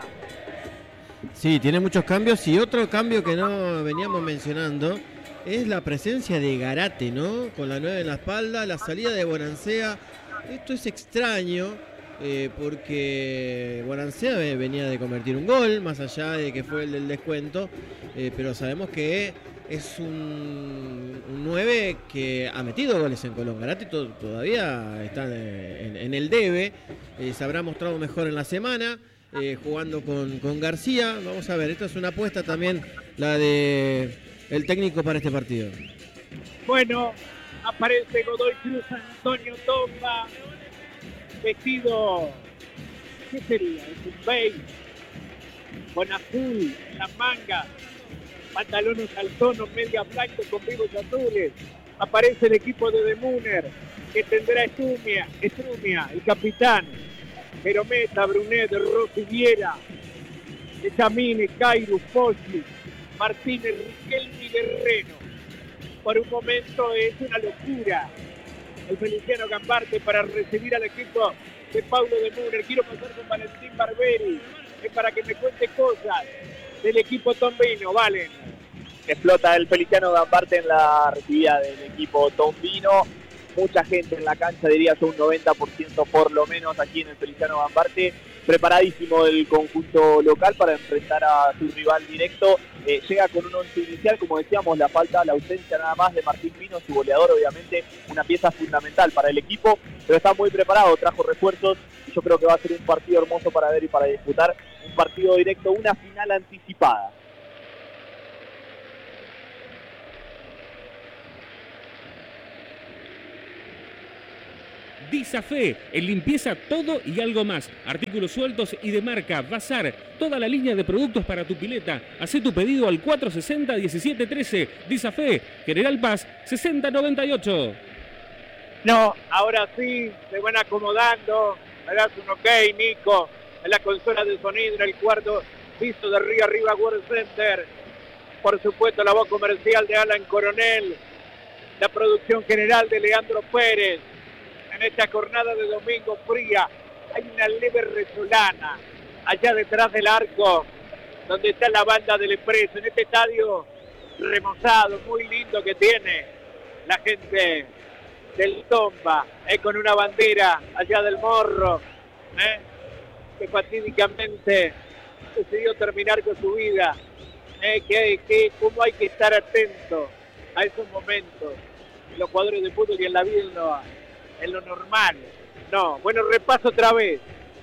Sí, tiene muchos cambios, y otro cambio que no veníamos mencionando es la presencia de Garate, ¿no? Con la nueve en la espalda, la salida de Bonancea. Esto es extraño, eh, porque Bonancea venía de convertir un gol, más allá de que fue el del descuento, eh, pero sabemos que es un, un nueve que ha metido goles en Colón. Garate to, todavía está en, en el debe, eh, se habrá mostrado mejor en la semana, eh, jugando con, con García. Vamos a ver, esta es una apuesta también, la de el técnico para este partido. Bueno, aparece Godoy Cruz, Antonio Tomba, vestido, ¿qué sería? Es un beige, con azul en las mangas, pantalones saltonos, media blanca con vivos azules. Aparece el equipo de Demuner, que tendrá Estrumia, Estrumia, el capitán, Jerometa, Brunet, Rossi Viera, Echamine, Cairus, Poggi, Martínez, Riquelme y Guerrero. Por un momento es una locura el Feliciano Gambarte para recibir al equipo de Paulo de Múner. Quiero pasar con Valentín Barberi, es para que me cuente cosas del equipo tombino. Valen. Explota el Feliciano Gambarte en la recibida del equipo tombino. Mucha gente en la cancha, diría yo un noventa por ciento por lo menos aquí en el Feliciano Gambarte. Preparadísimo el conjunto local para enfrentar a su rival directo. Eh, llega con un once inicial, como decíamos, la falta, la ausencia nada más de Martín Pino, su goleador, obviamente una pieza fundamental para el equipo, pero está muy preparado, trajo refuerzos y yo creo que va a ser un partido hermoso para ver y para disputar, un partido directo, una final anticipada. Disafé, en limpieza todo y algo más. Artículos sueltos y de marca, bazar, toda la línea de productos para tu pileta. Hacé tu pedido al cuatro sesenta, diecisiete trece. Disafé, General Paz, sesenta noventa y ocho. No, ahora sí, se van acomodando. Me das un ok, Nico, en la consola de sonido, en el cuarto piso de Río Arriba World Center. Por supuesto, la voz comercial de Alan Coronel, la producción general de Leandro Pérez. En esta jornada de domingo fría hay una leve resolana allá detrás del arco, donde está la banda del Expreso, en este estadio remozado, muy lindo que tiene la gente del Tomba, eh, con una bandera allá del Morro, eh, que fatídicamente decidió terminar con su vida, eh, que, que cómo hay que estar atento a esos momentos, en los jugadores de fútbol y en la vida, en lo, en lo normal. No, bueno, repaso otra vez.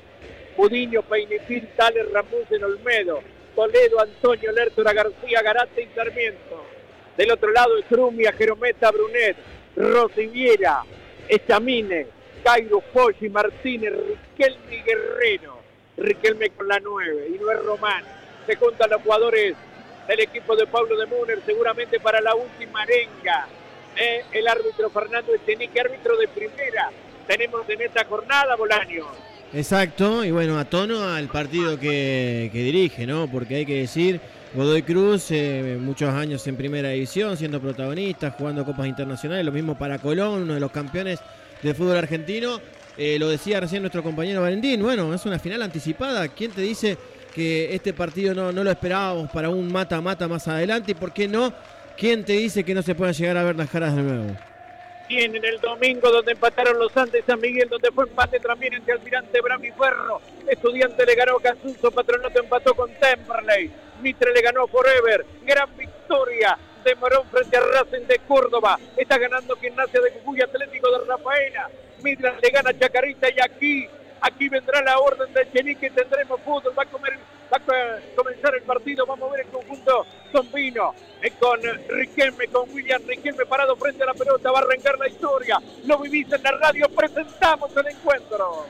Budiño, Peinifil, Tales, Ramusen, Olmedo, Toledo, Antonio, Lertura, García, Garate y Sarmiento. Del otro lado, Estrumia, Jerometa, Brunet, Rosiviera, Echamine, Cairo, Poggi, Martínez, Riquelme y Guerrero. Riquelme con la nueve, y no es Román. Se juntan los jugadores del equipo de Pablo de Müller, seguramente para la última arenga. Eh, el árbitro Fernando Echenique, árbitro de primera. Tenemos en esta jornada, Bolaño. Exacto, y bueno, a tono al partido que, que dirige, ¿no? Porque hay que decir, Godoy Cruz, eh, muchos años en primera división, siendo protagonista, jugando copas internacionales, lo mismo para Colón, uno de los campeones del fútbol argentino. Eh, lo decía recién nuestro compañero Valentín, bueno, es una final anticipada. ¿Quién te dice que este partido no, no lo esperábamos para un mata-mata más adelante? ¿Y por qué no? ¿Quién te dice que no se pueda llegar a ver las caras de nuevo? En el domingo, donde empataron los Andes San Miguel, donde fue empate también entre Almirante Brown y Ferro. Estudiante le ganó Casuso, Patronato empató con Temperley, Mitre le ganó Forever. Gran victoria de Morón frente a Racing de Córdoba. Está ganando Gimnasia de Jujuy, Atlético de Rafaela. Midland le gana a Chacarita, y aquí, aquí vendrá la orden de Echenique. Tendremos fútbol, va a comer, va a comenzar el partido. Vamos a ver el conjunto Tombino, eh, con Riquelme, con William Riquelme parado frente a la pelota. Va a arrancar la historia. Lo vivís en la radio, presentamos el encuentro.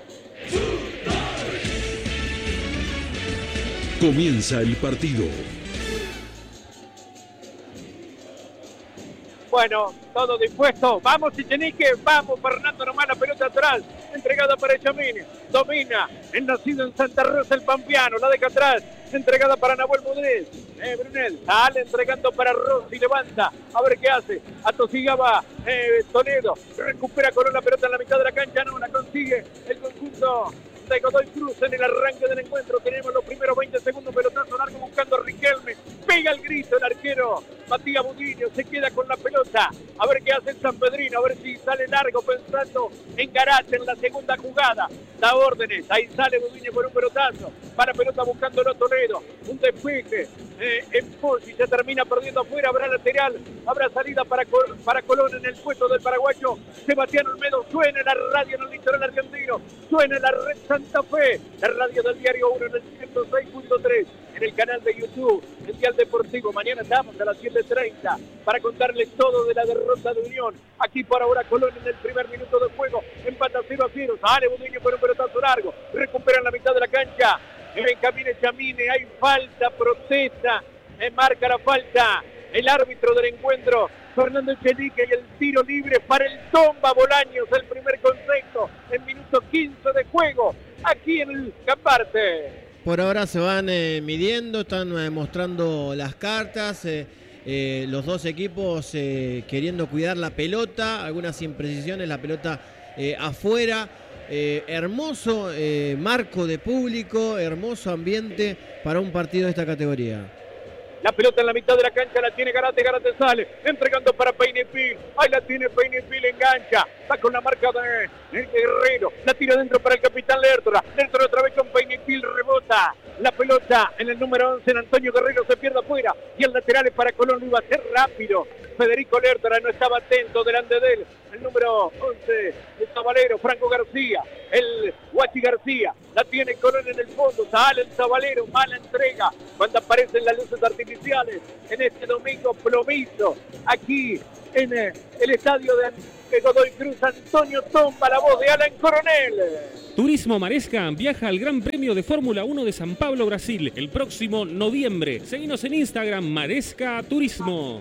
Comienza el partido. Bueno, todo dispuesto. Vamos, Echenique. Vamos, Fernando, nomás la pelota atrás. Entregada para Echamine. Domina. El nacido en Santa Rosa, el pampeano. La deja atrás. Entregada para Nahuel Mudrés. Eh, Brunel. Sale entregando para Rossi. Levanta. A ver qué hace. Atosigaba eh, Toledo. Recupera con la pelota en la mitad de la cancha. No la consigue el conjunto de Godoy Cruz en el arranque del encuentro. Tenemos los primeros veinte segundos, pelotazo largo buscando a Riquelme. Pega el grito el arquero Matías Budiño, se queda con la pelota. A ver qué hace el San Pedrino, a ver si sale largo pensando en Garate en la segunda jugada. Da órdenes, ahí sale Budiño por un pelotazo. Para pelota buscándolo Toledo. Un despeje eh, en Poggi, se termina perdiendo afuera. Habrá lateral, habrá salida para, para Colón en el puesto del paraguayo Sebastián Olmedo. Suena la radio en el litoral argentino, suena la red Santa Fe, la radio del Diario uno en el ciento seis punto tres, en el canal de YouTube, el Dial Deportivo. Mañana estamos a las siete treinta para contarles todo de la derrota de Unión. Aquí por ahora Colón en el primer minuto de juego, empata cero a cero, sale Budiño por un pelotazo largo, recuperan la mitad de la cancha, en camino Echamine, hay falta, protesta, marca la falta el árbitro del encuentro, Fernando Echenique, y el tiro libre para el Tomba. Bolaños, el primer concepto en minuto quince de juego, aquí en el Camparte. Por ahora se van eh, midiendo, están eh, mostrando las cartas, eh, eh, los dos equipos eh, queriendo cuidar la pelota, algunas imprecisiones, la pelota eh, afuera. Eh, hermoso eh, marco de público, hermoso ambiente para un partido de esta categoría. La pelota en la mitad de la cancha la tiene Garate, Garate sale, entregando para Peinefil. Ahí la tiene Peinefil, engancha. Está con la marca de, de Guerrero. La tira dentro para el capitán Lertora. Lertora otra vez con Peinefil, rebota. La pelota en el número once en Antonio Guerrero, se pierde afuera. Y el lateral es para Colón, lo iba a hacer rápido. Federico Lertora no estaba atento delante de él. El número once, el Zabalero, Franco García. El Guachi García. La tiene Colón en el fondo. Sale el Zabalero, mala entrega. Cuando aparecen las luces artificiales en este domingo plomizo. Aquí en eh, el estadio de Godoy Cruz, Antonio Tomba, la voz de Alan Coronel. Turismo Maresca viaja al Gran Premio de Fórmula uno de San Pablo, Brasil, el próximo noviembre. Seguinos en Instagram, Maresca Turismo.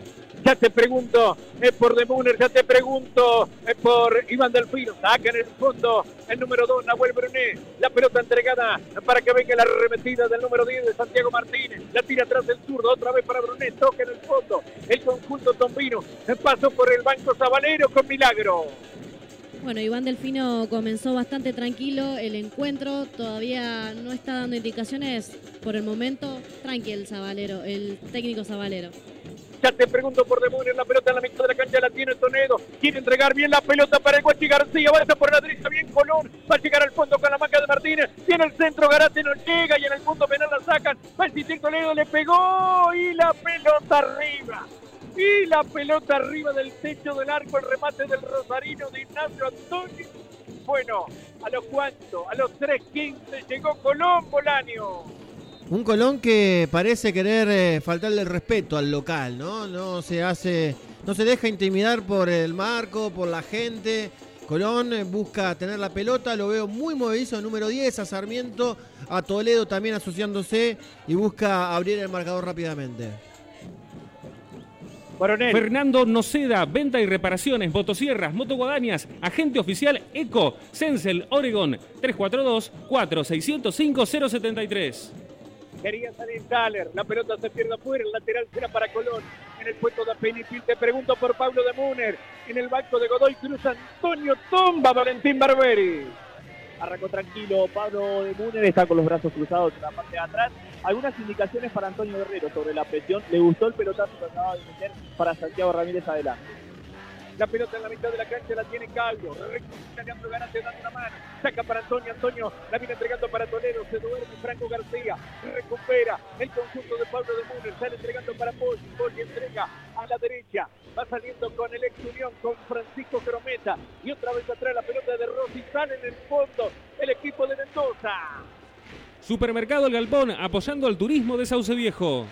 Ya te pregunto, es por De Müller, ya te pregunto, es por Iván Delfino. Saca en el fondo el número dos, Nahuel Brunet. La pelota entregada para que venga la arremetida del número diez de Santiago Martínez. La tira atrás del zurdo, otra vez para Brunet. Toca en el fondo el conjunto tombino. Pasó por el banco Sabalero con milagro. Bueno, Iván Delfino comenzó bastante tranquilo el encuentro, todavía no está dando indicaciones por el momento. Tranquilo el Sabalero, el técnico Sabalero. Ya te pregunto por De Müller, la pelota en la mitad de la cancha la tiene Toledo. Quiere entregar bien la pelota para el Guachi García. Avanza por la derecha, bien Colón. Va a llegar al fondo con la marca de Martínez. Tiene el centro, Garate no llega y en el punto penal la sacan. Va a insistir Toledo, le pegó y la pelota arriba. Y la pelota arriba del techo del arco, el remate del rosarino de Ignacio Antonio. Bueno, a los cuantos, a los tres quince llegó Colón Bolaño. Un Colón que parece querer eh, faltarle el respeto al local, ¿no? No se hace, no se deja intimidar por el marco, por la gente. Colón eh, busca tener la pelota, lo veo muy movedizo, número diez, a Sarmiento, a Toledo también asociándose y busca abrir el marcador rápidamente. Coronel. Fernando Noceda, venta y reparaciones, motosierras, motoguadañas, agente oficial ECO, Sensel, Oregon, tres cuatro dos, cuatro seis cero cinco, cero siete tres. Quería salir Thaler, la pelota se pierde afuera, el lateral será para Colón. En el puesto de Penipil te pregunto por Pablo De Müller. En el banco de Godoy Cruz, Antonio Tomba, Valentín Barberi. Arrancó tranquilo Pablo De Müller, está con los brazos cruzados en la parte de atrás. Algunas indicaciones para Antonio Guerrero sobre la presión. Le gustó el pelotazo que acaba de meter para Santiago Ramírez adelante. La pelota en la mitad de la cancha la tiene Calvo. Recupera Leandro Garate dando una mano. Saca para Antonio. Antonio la viene entregando para Toledo. Se duerme Franco García. Recupera el conjunto de Pablo De Müller. Sale entregando para Poggi. Poggi entrega a la derecha. Va saliendo con el ex Unión, con Francisco Crometa. Y otra vez atrás la pelota de Rossi. Sale en el fondo el equipo de Mendoza. Supermercado El Galpón, apoyando al turismo de Sauce Viejo.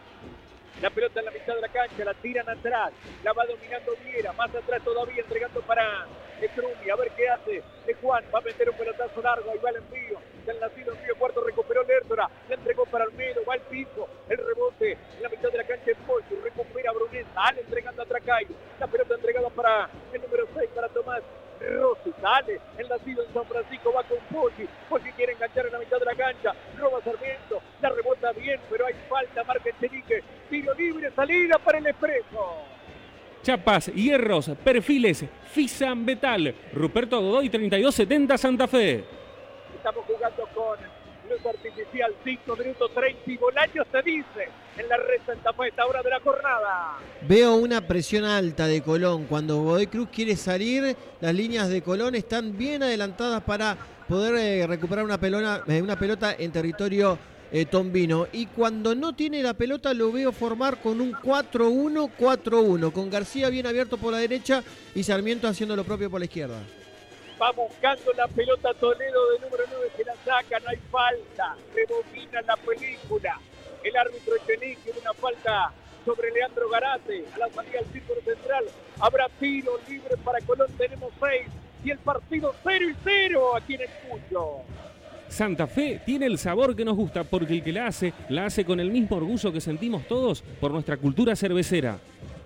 La pelota en la mitad de la cancha, la tiran atrás, la va dominando Viera, más atrás todavía entregando para Estrumi, a ver qué hace de Juan, va a meter un pelotazo largo, ahí va el envío, del nacido envío cuarto, recuperó Lertora, le entregó para Almedo, va al piso, el rebote en la mitad de la cancha de Pollo, recupera Brunet, sale entregando a Tracayo, la pelota entregada para el número seis, para Tomás Rossi, sale, el nacido en San Francisco, va con Poggi, Poggi quiere enganchar en la mitad de la cancha, roba Sarmiento, la rebota bien, pero hay falta, marca Echenique, tiro libre, salida para el Expreso. Chapas, hierros, perfiles, Fisan Betal, Ruperto Godoy treinta y dos setenta Santa Fe. Estamos jugando con luz artificial, cinco minutos treinta y Bolaños se dice en la red Santa Fe esta hora de la jornada. Veo una presión alta de Colón. Cuando Godoy Cruz quiere salir, las líneas de Colón están bien adelantadas para poder eh, recuperar una, pelona, eh, una pelota en territorio eh, tombino. Y cuando no tiene la pelota lo veo formar con un cuatro uno cuatro uno, con García bien abierto por la derecha y Sarmiento haciendo lo propio por la izquierda. Va buscando la pelota Toledo de número nueve, se la saca, no hay falta, rebobina la película. El árbitro Echenique, una falta sobre Leandro Garate, a la salida del círculo central. Habrá tiro libre para Colón, tenemos seis y el partido cero y cero aquí en el Cuyo. Santa Fe tiene el sabor que nos gusta porque el que la hace, la hace con el mismo orgullo que sentimos todos por nuestra cultura cervecera.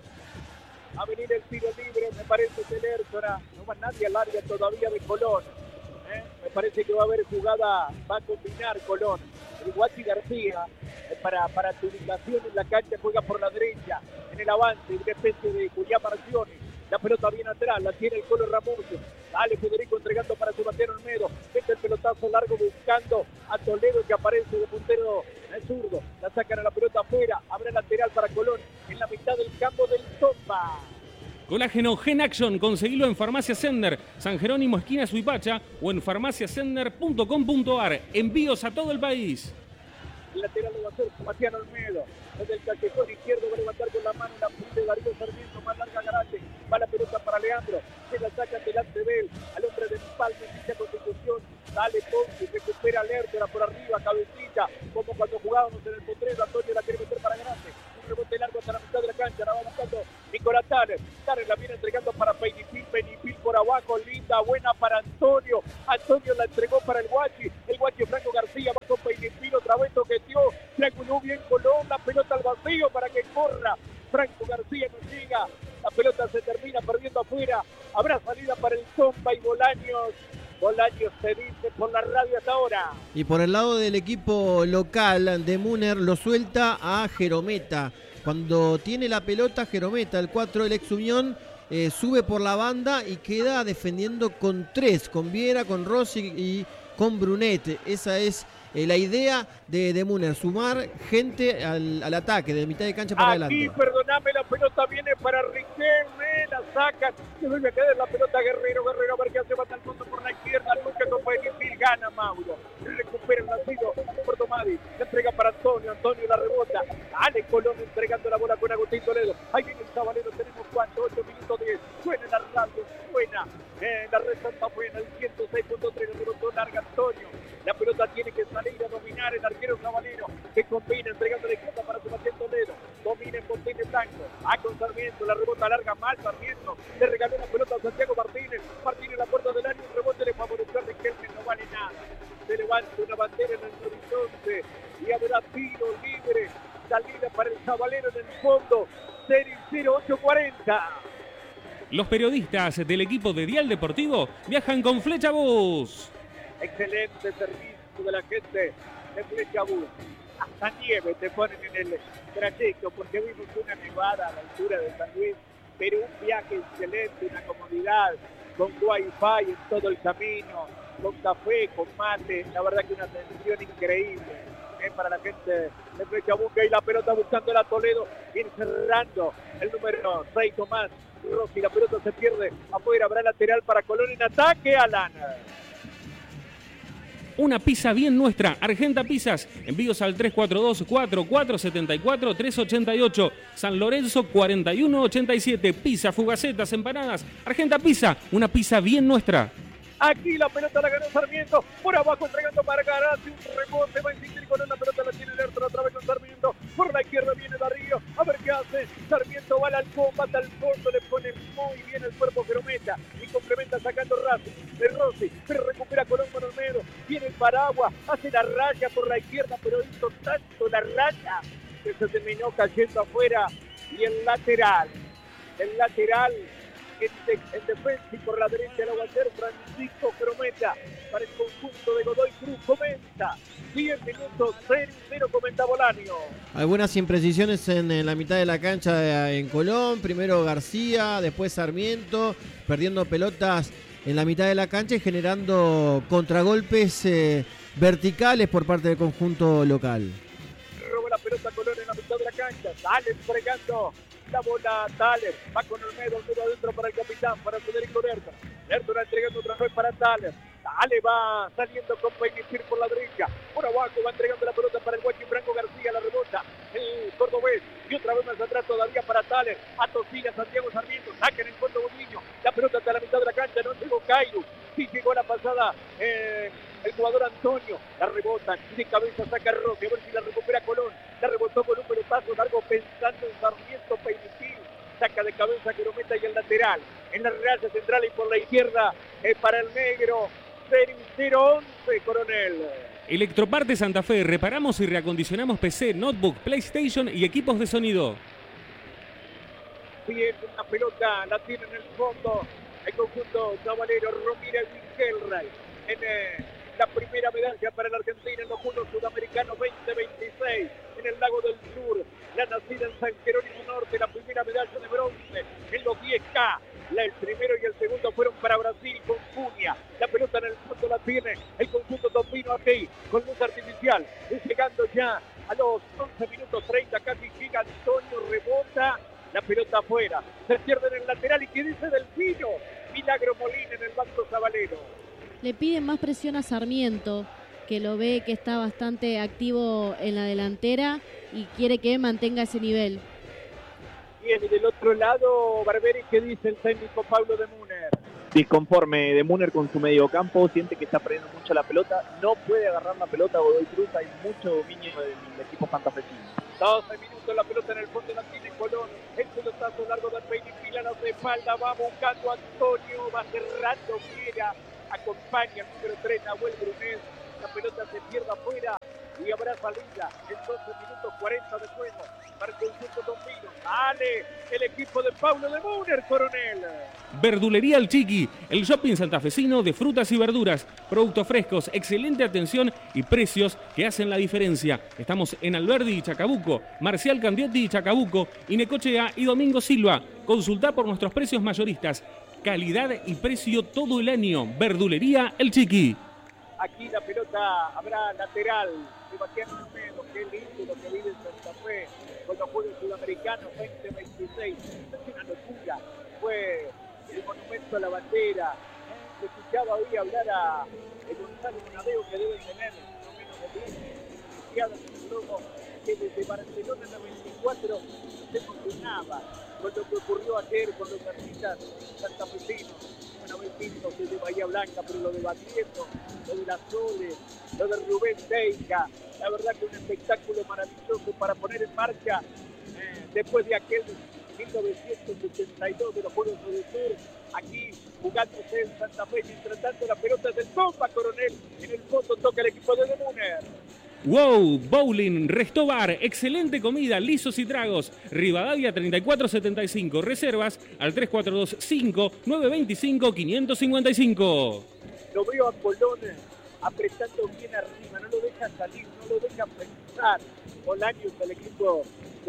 A venir el tiro libre, me parece que Lertora, no va nadie al área todavía de Colón. ¿eh? Me parece que va a haber jugada, va a combinar Colón. El Guachi García, eh, para, para su ubicación en la cancha, juega por la derecha, en el avance, una especie de Julián Marciones. La pelota viene atrás, la tiene el Colo Ramoso. Sale Federico entregando para Sebastián Olmedo. Mete el pelotazo largo buscando a Toledo que aparece de puntero en zurdo. La sacan a la pelota afuera. Abre lateral para Colón en la mitad del campo del Tomba. Colágeno Gen Action, conseguilo en Farmacia Sender, San Jerónimo esquina Suipacha o en farmacia sender punto com punto ar. Envíos a todo el país. El lateral lo va a hacer Sebastián Olmedo. Desde el callejón izquierdo va a levantar con la mano la punta de Darío Sarmiento, más larga Garate. Va la pelota para Leandro. Se la saca delante de él. Al hombre de Palma en dicha Constitución. Dale Ponce, recupera Lertora por arriba, cabecita. Como cuando jugábamos en el potrero. Antonio la quiere meter para Garate. Un rebote largo hasta la mitad de la cancha. La va buscando Nicolás Tanes. Tanes la viene entregando para Penipil. Penipil por abajo. Linda, buena para Antonio. Antonio la entregó para el Guachi. El Guachi Franco García va con Penipil. Otra vez toqueteó. Trianguló bien Colón. La pelota al vacío para que corra. Franco García no sigue. Bolaños se dice por la radio hasta ahora. Y por el lado del equipo local de Muner lo suelta a Jerometa. Cuando tiene la pelota, Jerometa, el cuatro del ex Unión, eh, sube por la banda y queda defendiendo con tres, con Viera, con Rossi y con Brunet. Esa es eh, la idea de, de Muner, sumar gente al, al ataque, de mitad de cancha para Aquí, adelante. perdóname, la pelota viene para Riquelme, la sacan, se vuelve a quedar la pelota Guerrero, Guerrero, a ver qué hace, va al fondo por la izquierda, nunca con Benítez, gana Mauro, recupera el nacido por Tomadi, la entrega para Antonio, Antonio la rebota, Ale Colón entregando la bola con Agustín Toledo, ahí viene el Sabalero, tenemos cuatro, ocho minutos diez, suena la radio, suena, eh, la red Santa Fe en el ciento seis punto tres, la rebotó larga Antonio, la pelota tiene que salir a dominar el arquero Sabalero, que combina entregando la izquierda para Sebastián Toledo, domina en Montañez Blanco, a con Sarmiento, la rebota larga mal Sarmiento, le regaló la pelota a Santiago Martínez, Martínez la puerta del área, un rebote le favoreció a Riquelme, no vale nada, se levanta una bandera en el horizonte y habrá tiro libre, salida para el Sabalero en el fondo, cero ocho cuarenta. Los periodistas del equipo de Dial Deportivo viajan con Flecha Bus. Excelente servicio de la gente de Flecha Bus. Hasta nieve te ponen en el trayecto porque vimos una nevada a la altura de San Luis, pero un viaje excelente, una comodidad, con wifi en todo el camino, con café, con mate, la verdad que una atención increíble eh, para la gente de Flecha Bus. Y la pelota buscando a Toledo, viene cerrando el número seis Tomás Rossi, la pelota se pierde afuera, habrá lateral para Colón en ataque, Alan. Una pizza bien nuestra, Argenta Pizzas, envíos al tres cuatro dos, cuatro cuatro siete cuatro, tres ocho ocho, San Lorenzo cuarenta y uno ochenta y siete, pizza, fugacetas, empanadas, Argenta Pizza, una pizza bien nuestra. Aquí la pelota la ganó Sarmiento, por abajo entregando para Garatti, un rebote, va a insistir con una pelota, la tiene Lertor otra vez con Sarmiento, por la izquierda viene Darío, a ver qué hace, Sarmiento va al halcón, mata al fondo, le pone muy bien el cuerpo Jerometa, y complementa sacando Rossi, de Rossi, pero recupera Colón con Olmedo, viene el paraguas, hace la raya por la izquierda, pero hizo tanto la raya, que se terminó cayendo afuera, y el lateral, el lateral, En, de, en defensa y por la derecha el aguantero Francisco Jerometa para el conjunto de Godoy Cruz. Comenta diez minutos, cero cero, comenta Bolaño. Algunas imprecisiones en, en la mitad de la cancha en Colón, primero García, después Sarmiento, perdiendo pelotas en la mitad de la cancha y generando contragolpes eh, verticales por parte del conjunto local. Roba la pelota Colón en la mitad de la cancha, sale entregando la bola Thaler, va con Olmedo, Olmedo adentro para el capitán, para Federico Lertor, Lertor entregando otra vez para Thaler, Thaler va saliendo con Pellicer por la derecha, por abajo va entregando la pelota para el Guachi Franco García, la rebota, el cordobés, y otra vez más atrás todavía para Thaler, atosiga Santiago Sarmiento, saca en el fondo Boniño, la pelota hasta la mitad de la cancha, no llegó Cairo, sí llegó la pasada, eh, el jugador Antonio, la rebota, de cabeza saca Rossi, a ver si la recupera Colón, la rebotó con un pelotazo largo pensando en Sarmiento, Peinitil, saca de cabeza Jerometa y el lateral, en la raya central y por la izquierda eh, para el negro, cero once, Coronel. Electroparte Santa Fe, reparamos y reacondicionamos P C, notebook, PlayStation y equipos de sonido. Bien, una pelota la tiene en el fondo el conjunto Sabalero, Romírez Winkelray, en eh, la primera medalla para la Argentina en los Juegos Sudamericanos veinte veintiséis en el Lago del Sur, la nacida en San Jerónimo Norte, la primera medalla de bronce en los diez K, la, el primero y el segundo fueron para Brasil con Cunha, la pelota en el fondo la tiene el conjunto Tombino aquí, con luz artificial, es llegando ya a los once minutos treinta, casi llega Antonio, rebota, la pelota afuera, se pierde en el lateral y ¿qué dice Delfino? Milagro Molina en el banco Sabalero. Le piden más presión a Sarmiento, que lo ve que está bastante activo en la delantera y quiere que mantenga ese nivel. Bien, y del otro lado, Barberi, ¿qué dice el técnico Pablo de Muner? Disconforme de Muner con su mediocampo, siente que está perdiendo mucho la pelota, no puede agarrar la pelota Godoy Cruz, hay mucho dominio del, del equipo santafesino. doce minutos, la pelota en el fondo la tiene Colón, el pelotazo largo del Peine Pilano de espalda, va buscando a Antonio, va cerrando Viera, acompaña el número tres, Nahuel Brunet, la pelota se pierde afuera, y habrá salida en doce minutos cuarenta de juego para el conjunto tombino. Sale el equipo de Paulo de Müller, Coronel. Verdulería El Chiqui, el shopping santafesino de frutas y verduras, productos frescos, excelente atención y precios que hacen la diferencia. Estamos en Alberdi y Chacabuco, Marcial Candiotti y Chacabuco, Inecochea y Domingo Silva. Consulta por nuestros precios mayoristas. Calidad y precio todo el año. Verdulería El Chiqui. Aquí la pelota habrá lateral. Sebastián Olmedo, qué lindo lo que vive en Santa Fe con los Juegos Sudamericanos veinte veintiséis. Es una locura. Fue el monumento a la bandera. Se escuchaba hoy hablar a Gonzalo Monadeo, que debe tener no menos de diez iniciadas en el globo, que desde Barcelona noventa y cuatro se emocionaba con lo que ocurrió ayer con los artistas santafesinos. Bueno, Benito desde Bahía Blanca, pero lo de Baglietto, lo de la Sole, lo de Rubén Teica, la verdad que un espectáculo maravilloso para poner en marcha eh, después de aquel mil novecientos sesenta y dos de los Juegos del Sur, aquí jugándose en Santa Fe, mientras tanto la pelota es del Tomba, Coronel, en el fondo toca el equipo de De Müller. Wow, Bowling, Resto Bar, excelente comida, lisos y tragos. Rivadavia treinta y cuatro setenta y cinco, reservas al tres cuatro dos cinco, nueve dos cinco, cinco cinco cinco. Lo veo a Colón apretando bien arriba, no lo deja salir, no lo deja pensar. Bolaños, el equipo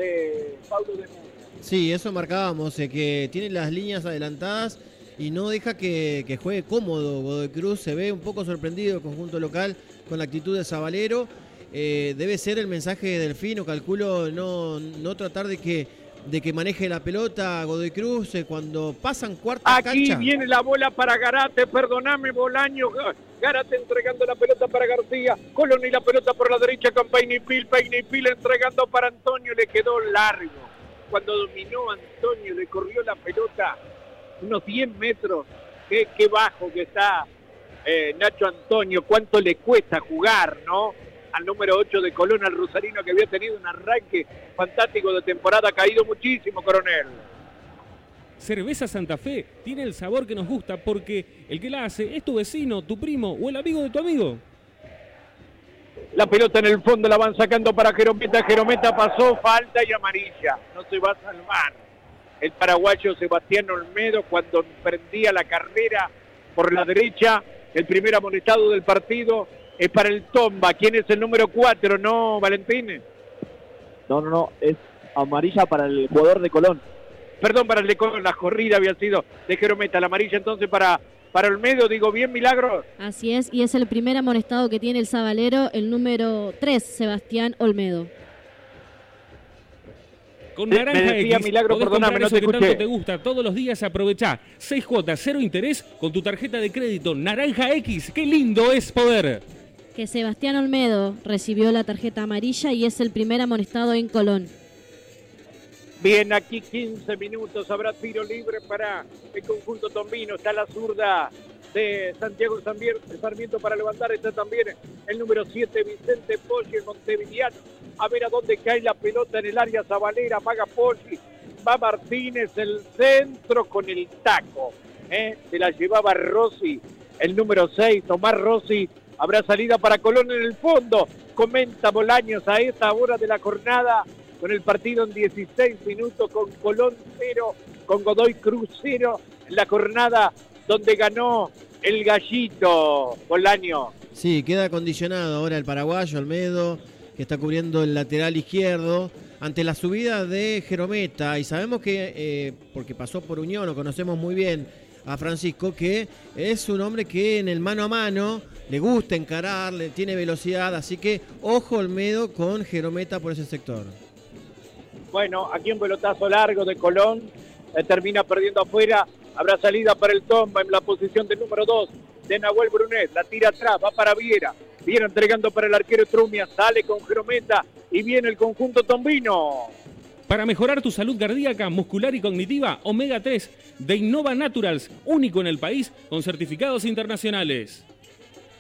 de Paulo de Müller. Sí, eso marcábamos, eh, que tiene las líneas adelantadas y no deja que, que juegue cómodo. Godoy Cruz se ve un poco sorprendido el conjunto local con la actitud de Zabalero. Eh, debe ser el mensaje de Delfino, calculo, no, no tratar de que, de que maneje la pelota Godoy Cruz eh, cuando pasan cuarta Aquí cancha. Viene la bola para Garate, perdóname Bolaño, Garate entregando la pelota para García, Colón y la pelota por la derecha con Peinipil, Peinipil entregando para Antonio, le quedó largo. Cuando dominó Antonio, le corrió la pelota unos diez metros, qué, qué bajo que está eh, Nacho Antonio, cuánto le cuesta jugar, ¿no? Al número ocho de Colón, al rosarino que había tenido un arranque fantástico de temporada, ha caído muchísimo, Coronel. Cerveza Santa Fe tiene el sabor que nos gusta porque el que la hace es tu vecino, tu primo o el amigo de tu amigo. La pelota en el fondo la van sacando para Jerometa, Jerometa pasó, falta y amarilla, no se va a salvar. El paraguayo Sebastián Olmedo cuando emprendía la carrera por la derecha, el primer amonestado del partido es para el Tomba. ¿Quién es el número cuatro? ¿No, Valentín? No, no, no, es amarilla para el jugador de Colón. Perdón, para el de Colón, la corrida había sido de Jerometa, la amarilla entonces para, para Olmedo, digo bien, Milagro. Así es, y es el primer amonestado que tiene el Zabalero, el número tres, Sebastián Olmedo. Con Me Naranja decía X, Milagro, podés perdóname, comprar no eso te que escuché. tanto te gusta todos los días. Aprovechá seis cuotas, cero interés con tu tarjeta de crédito Naranja X. ¡Qué lindo es poder! Que Sebastián Olmedo recibió la tarjeta amarilla y es el primer amonestado en Colón. Bien, aquí quince minutos, habrá tiro libre para el conjunto tombino, está la zurda de Santiago Sarmiento para levantar, está también el número siete, Vicente Poggi, el montevideano, a ver a dónde cae la pelota en el área Zabalera, paga Poggi, va Martínez, el centro con el taco, ¿eh? Se la llevaba Rossi, el número seis, Tomás Rossi, habrá salida para Colón en el fondo, comenta Bolaños a esta hora de la jornada, con el partido en dieciséis minutos, con Colón cero, con Godoy Cruz cero, en la jornada donde ganó el Gallito, Bolaño. Sí, queda condicionado ahora el paraguayo Olmedo, que está cubriendo el lateral izquierdo, ante la subida de Jerometa, y sabemos que, eh, porque pasó por Unión, lo conocemos muy bien a Francisco, que es un hombre que en el mano a mano le gusta encarar, le tiene velocidad, así que ojo Olmedo con Jerometa por ese sector. Bueno, aquí un pelotazo largo de Colón, eh, termina perdiendo afuera, habrá salida para el Tomba en la posición del número dos de Nahuel Brunet, la tira atrás, va para Viera, Viera entregando para el arquero Trumia, sale con Jerometa y viene el conjunto tombino. Para mejorar tu salud cardíaca, muscular y cognitiva, Omega tres de Innova Naturals, único en el país con certificados internacionales.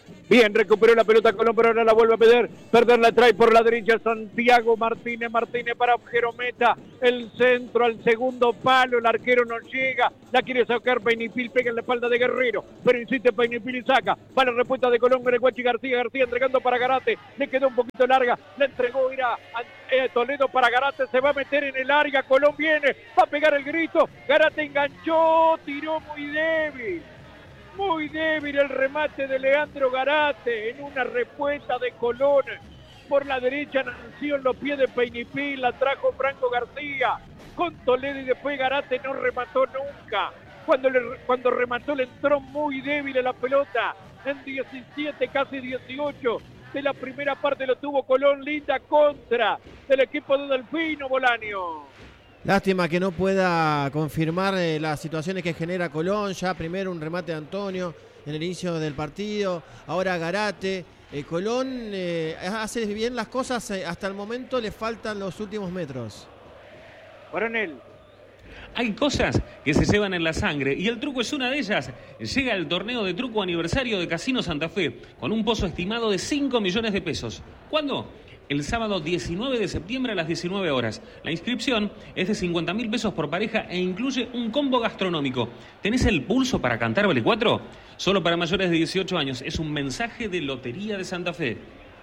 Bien, recuperó la pelota Colón, pero ahora la vuelve a perder. Perder la trae por la derecha Santiago Martínez. Martínez para Jerometa. El centro al segundo palo. El arquero no llega. La quiere sacar Peñipil. Pega en la espalda de Guerrero. Pero insiste Peñipil y saca. Va la respuesta de Colón con el Guachi García. García entregando para Garate. Le quedó un poquito larga. La entregó irá a eh, Toledo para Garate. Se va a meter en el área. Colón viene. Va a pegar el grito. Garate enganchó. Tiró muy débil. Muy débil el remate de Leandro Garate en una respuesta de Colón. Por la derecha nació en los pies de Peñipil, la trajo Franco García con Toledo y después Garate no remató nunca. Cuando, le, cuando remató le entró muy débil en la pelota. En diecisiete, casi dieciocho de la primera parte lo tuvo Colón. Linda contra del equipo de Delfino, Bolaño. Lástima que no pueda confirmar eh, las situaciones que genera Colón. Ya primero un remate de Antonio en el inicio del partido, ahora Garate. Eh, Colón eh, hace bien las cosas, eh, hasta el momento le faltan los últimos metros. Coronel. Hay cosas que se llevan en la sangre y el truco es una de ellas. Llega el torneo de truco aniversario de Casino Santa Fe con un pozo estimado de cinco millones de pesos. ¿Cuándo? El sábado diecinueve de septiembre a las diecinueve horas. La inscripción es de cincuenta mil pesos por pareja e incluye un combo gastronómico. ¿Tenés el pulso para cantar Vale cuatro? Solo para mayores de dieciocho años. Es un mensaje de Lotería de Santa Fe.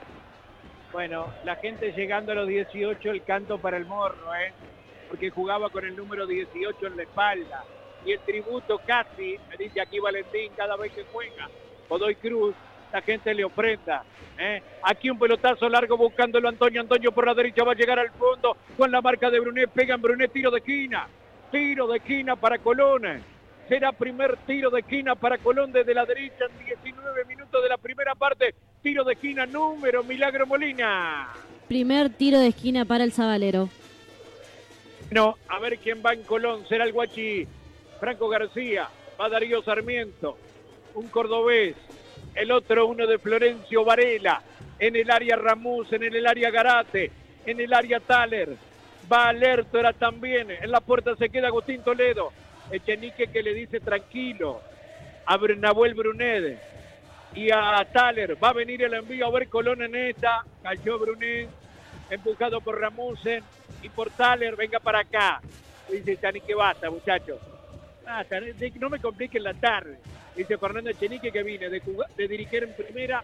Bueno, la gente llegando a los dieciocho, el canto para el morro, ¿eh? Porque jugaba con el número dieciocho en la espalda. Y el tributo casi, me dice aquí Valentín, cada vez que juega Godoy Cruz, la gente le ofrenda. ¿eh? Aquí un pelotazo largo buscándolo Antonio. Antonio por la derecha va a llegar al fondo con la marca de Brunet. Pega en Brunet, tiro de esquina. Tiro de esquina para Colón. Será primer tiro de esquina para Colón desde la derecha en diecinueve minutos de la primera parte. Tiro de esquina número Milagro Molina. Primer tiro de esquina para el Sabalero. No, a ver quién va en Colón. Será el Guachi Franco García. Va Darío Sarmiento. Un cordobés. El otro uno de Florencio Varela, en el área Ramús, en el área Garate, en el área Thaler, va Lertora también, en la puerta se queda Agustín Toledo, Echenique que le dice tranquilo, a Nahuel Brunet y a Thaler, va a venir el envío a ver Colón en esta, cayó Brunet, empujado por Ramusen y por Thaler, venga para acá, dice Echenique, basta muchachos, basta, no me compliquen la tarde. Dice Fernando Echenique que viene de, jugar, de dirigir en primera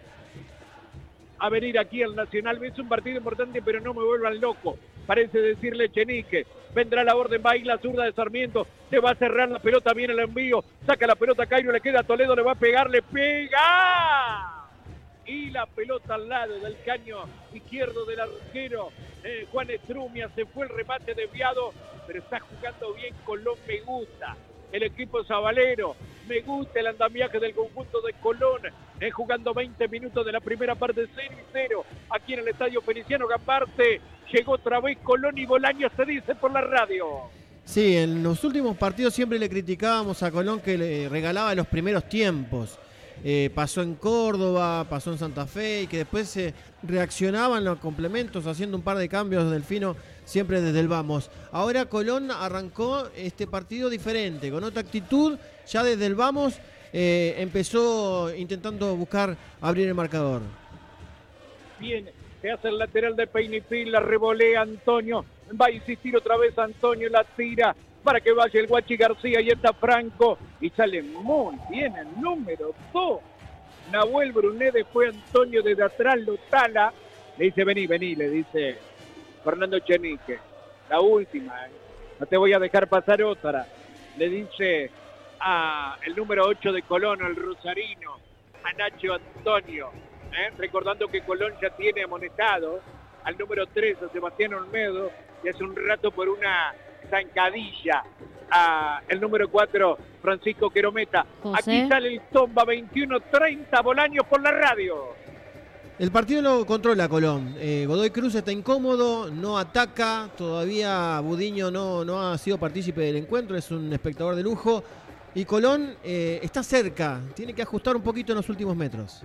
a venir aquí al Nacional. Es un partido importante, pero no me vuelvan loco. Parece decirle Echenique. Vendrá la orden, va a ir la zurda de Sarmiento. Se va a cerrar la pelota, viene el envío. Saca la pelota Cairo, le queda a Toledo, le va a pegar, le pega. Y la pelota al lado del caño izquierdo del arquero. Eh, Juan Estrumia, se fue el remate desviado, pero está jugando bien Colón, me gusta. El equipo sabalero, me gusta el andamiaje del conjunto de Colón, eh, jugando veinte minutos de la primera parte, cero y cero, aquí en el Estadio Feliciano Gambarte, llegó otra vez Colón y Bolaño, se dice por la radio. Sí, en los últimos partidos siempre le criticábamos a Colón que le regalaba los primeros tiempos. Eh, pasó en Córdoba, pasó en Santa Fe y que después se eh, reaccionaban los complementos haciendo un par de cambios Delfino siempre desde el vamos. Ahora Colón arrancó este partido diferente, con otra actitud, ya desde el vamos eh, empezó intentando buscar abrir el marcador. Bien, se hace el lateral de Peñipil, la revolea Antonio, va a insistir otra vez Antonio, la tira para que vaya el Guachi García y está Franco y sale muy bien el número dos. Nahuel Brunet, después Antonio desde atrás lo tala, le dice vení, vení, le dice Fernando Echenique, la última, ¿eh? No te voy a dejar pasar otra, le dice a el número ocho de Colón, el rosarino, a Nacho Antonio, ¿eh? Recordando que Colón ya tiene amonestado al número tres, a Sebastián Olmedo, y hace un rato por una zancadilla a el número cuatro, Francisco Querometa. José. Aquí sale el Tomba, veintiuno treinta, Bolaños por la radio. El partido lo controla Colón. Eh, Godoy Cruz está incómodo, no ataca. Todavía Budiño no, no ha sido partícipe del encuentro, es un espectador de lujo. Y Colón eh, está cerca, tiene que ajustar un poquito en los últimos metros.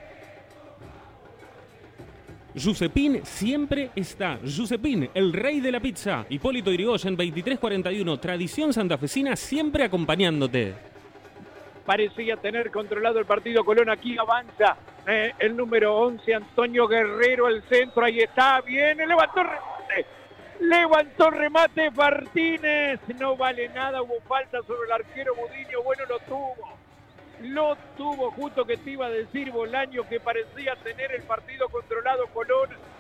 Giuseppín siempre está. Giuseppín, el rey de la pizza. Hipólito Yrigoyen, veintitrés cuarenta y uno. Tradición santafesina siempre acompañándote. Parecía tener controlado el partido Colón, aquí avanza Eh, el número once, Antonio Guerrero, el centro, ahí está, viene, levantó el remate, levantó el remate Martínez, no vale nada, hubo falta sobre el arquero Budiño, bueno, lo tuvo, lo tuvo, justo que te iba a decir Bolaño, que parecía tener el partido controlado Colón,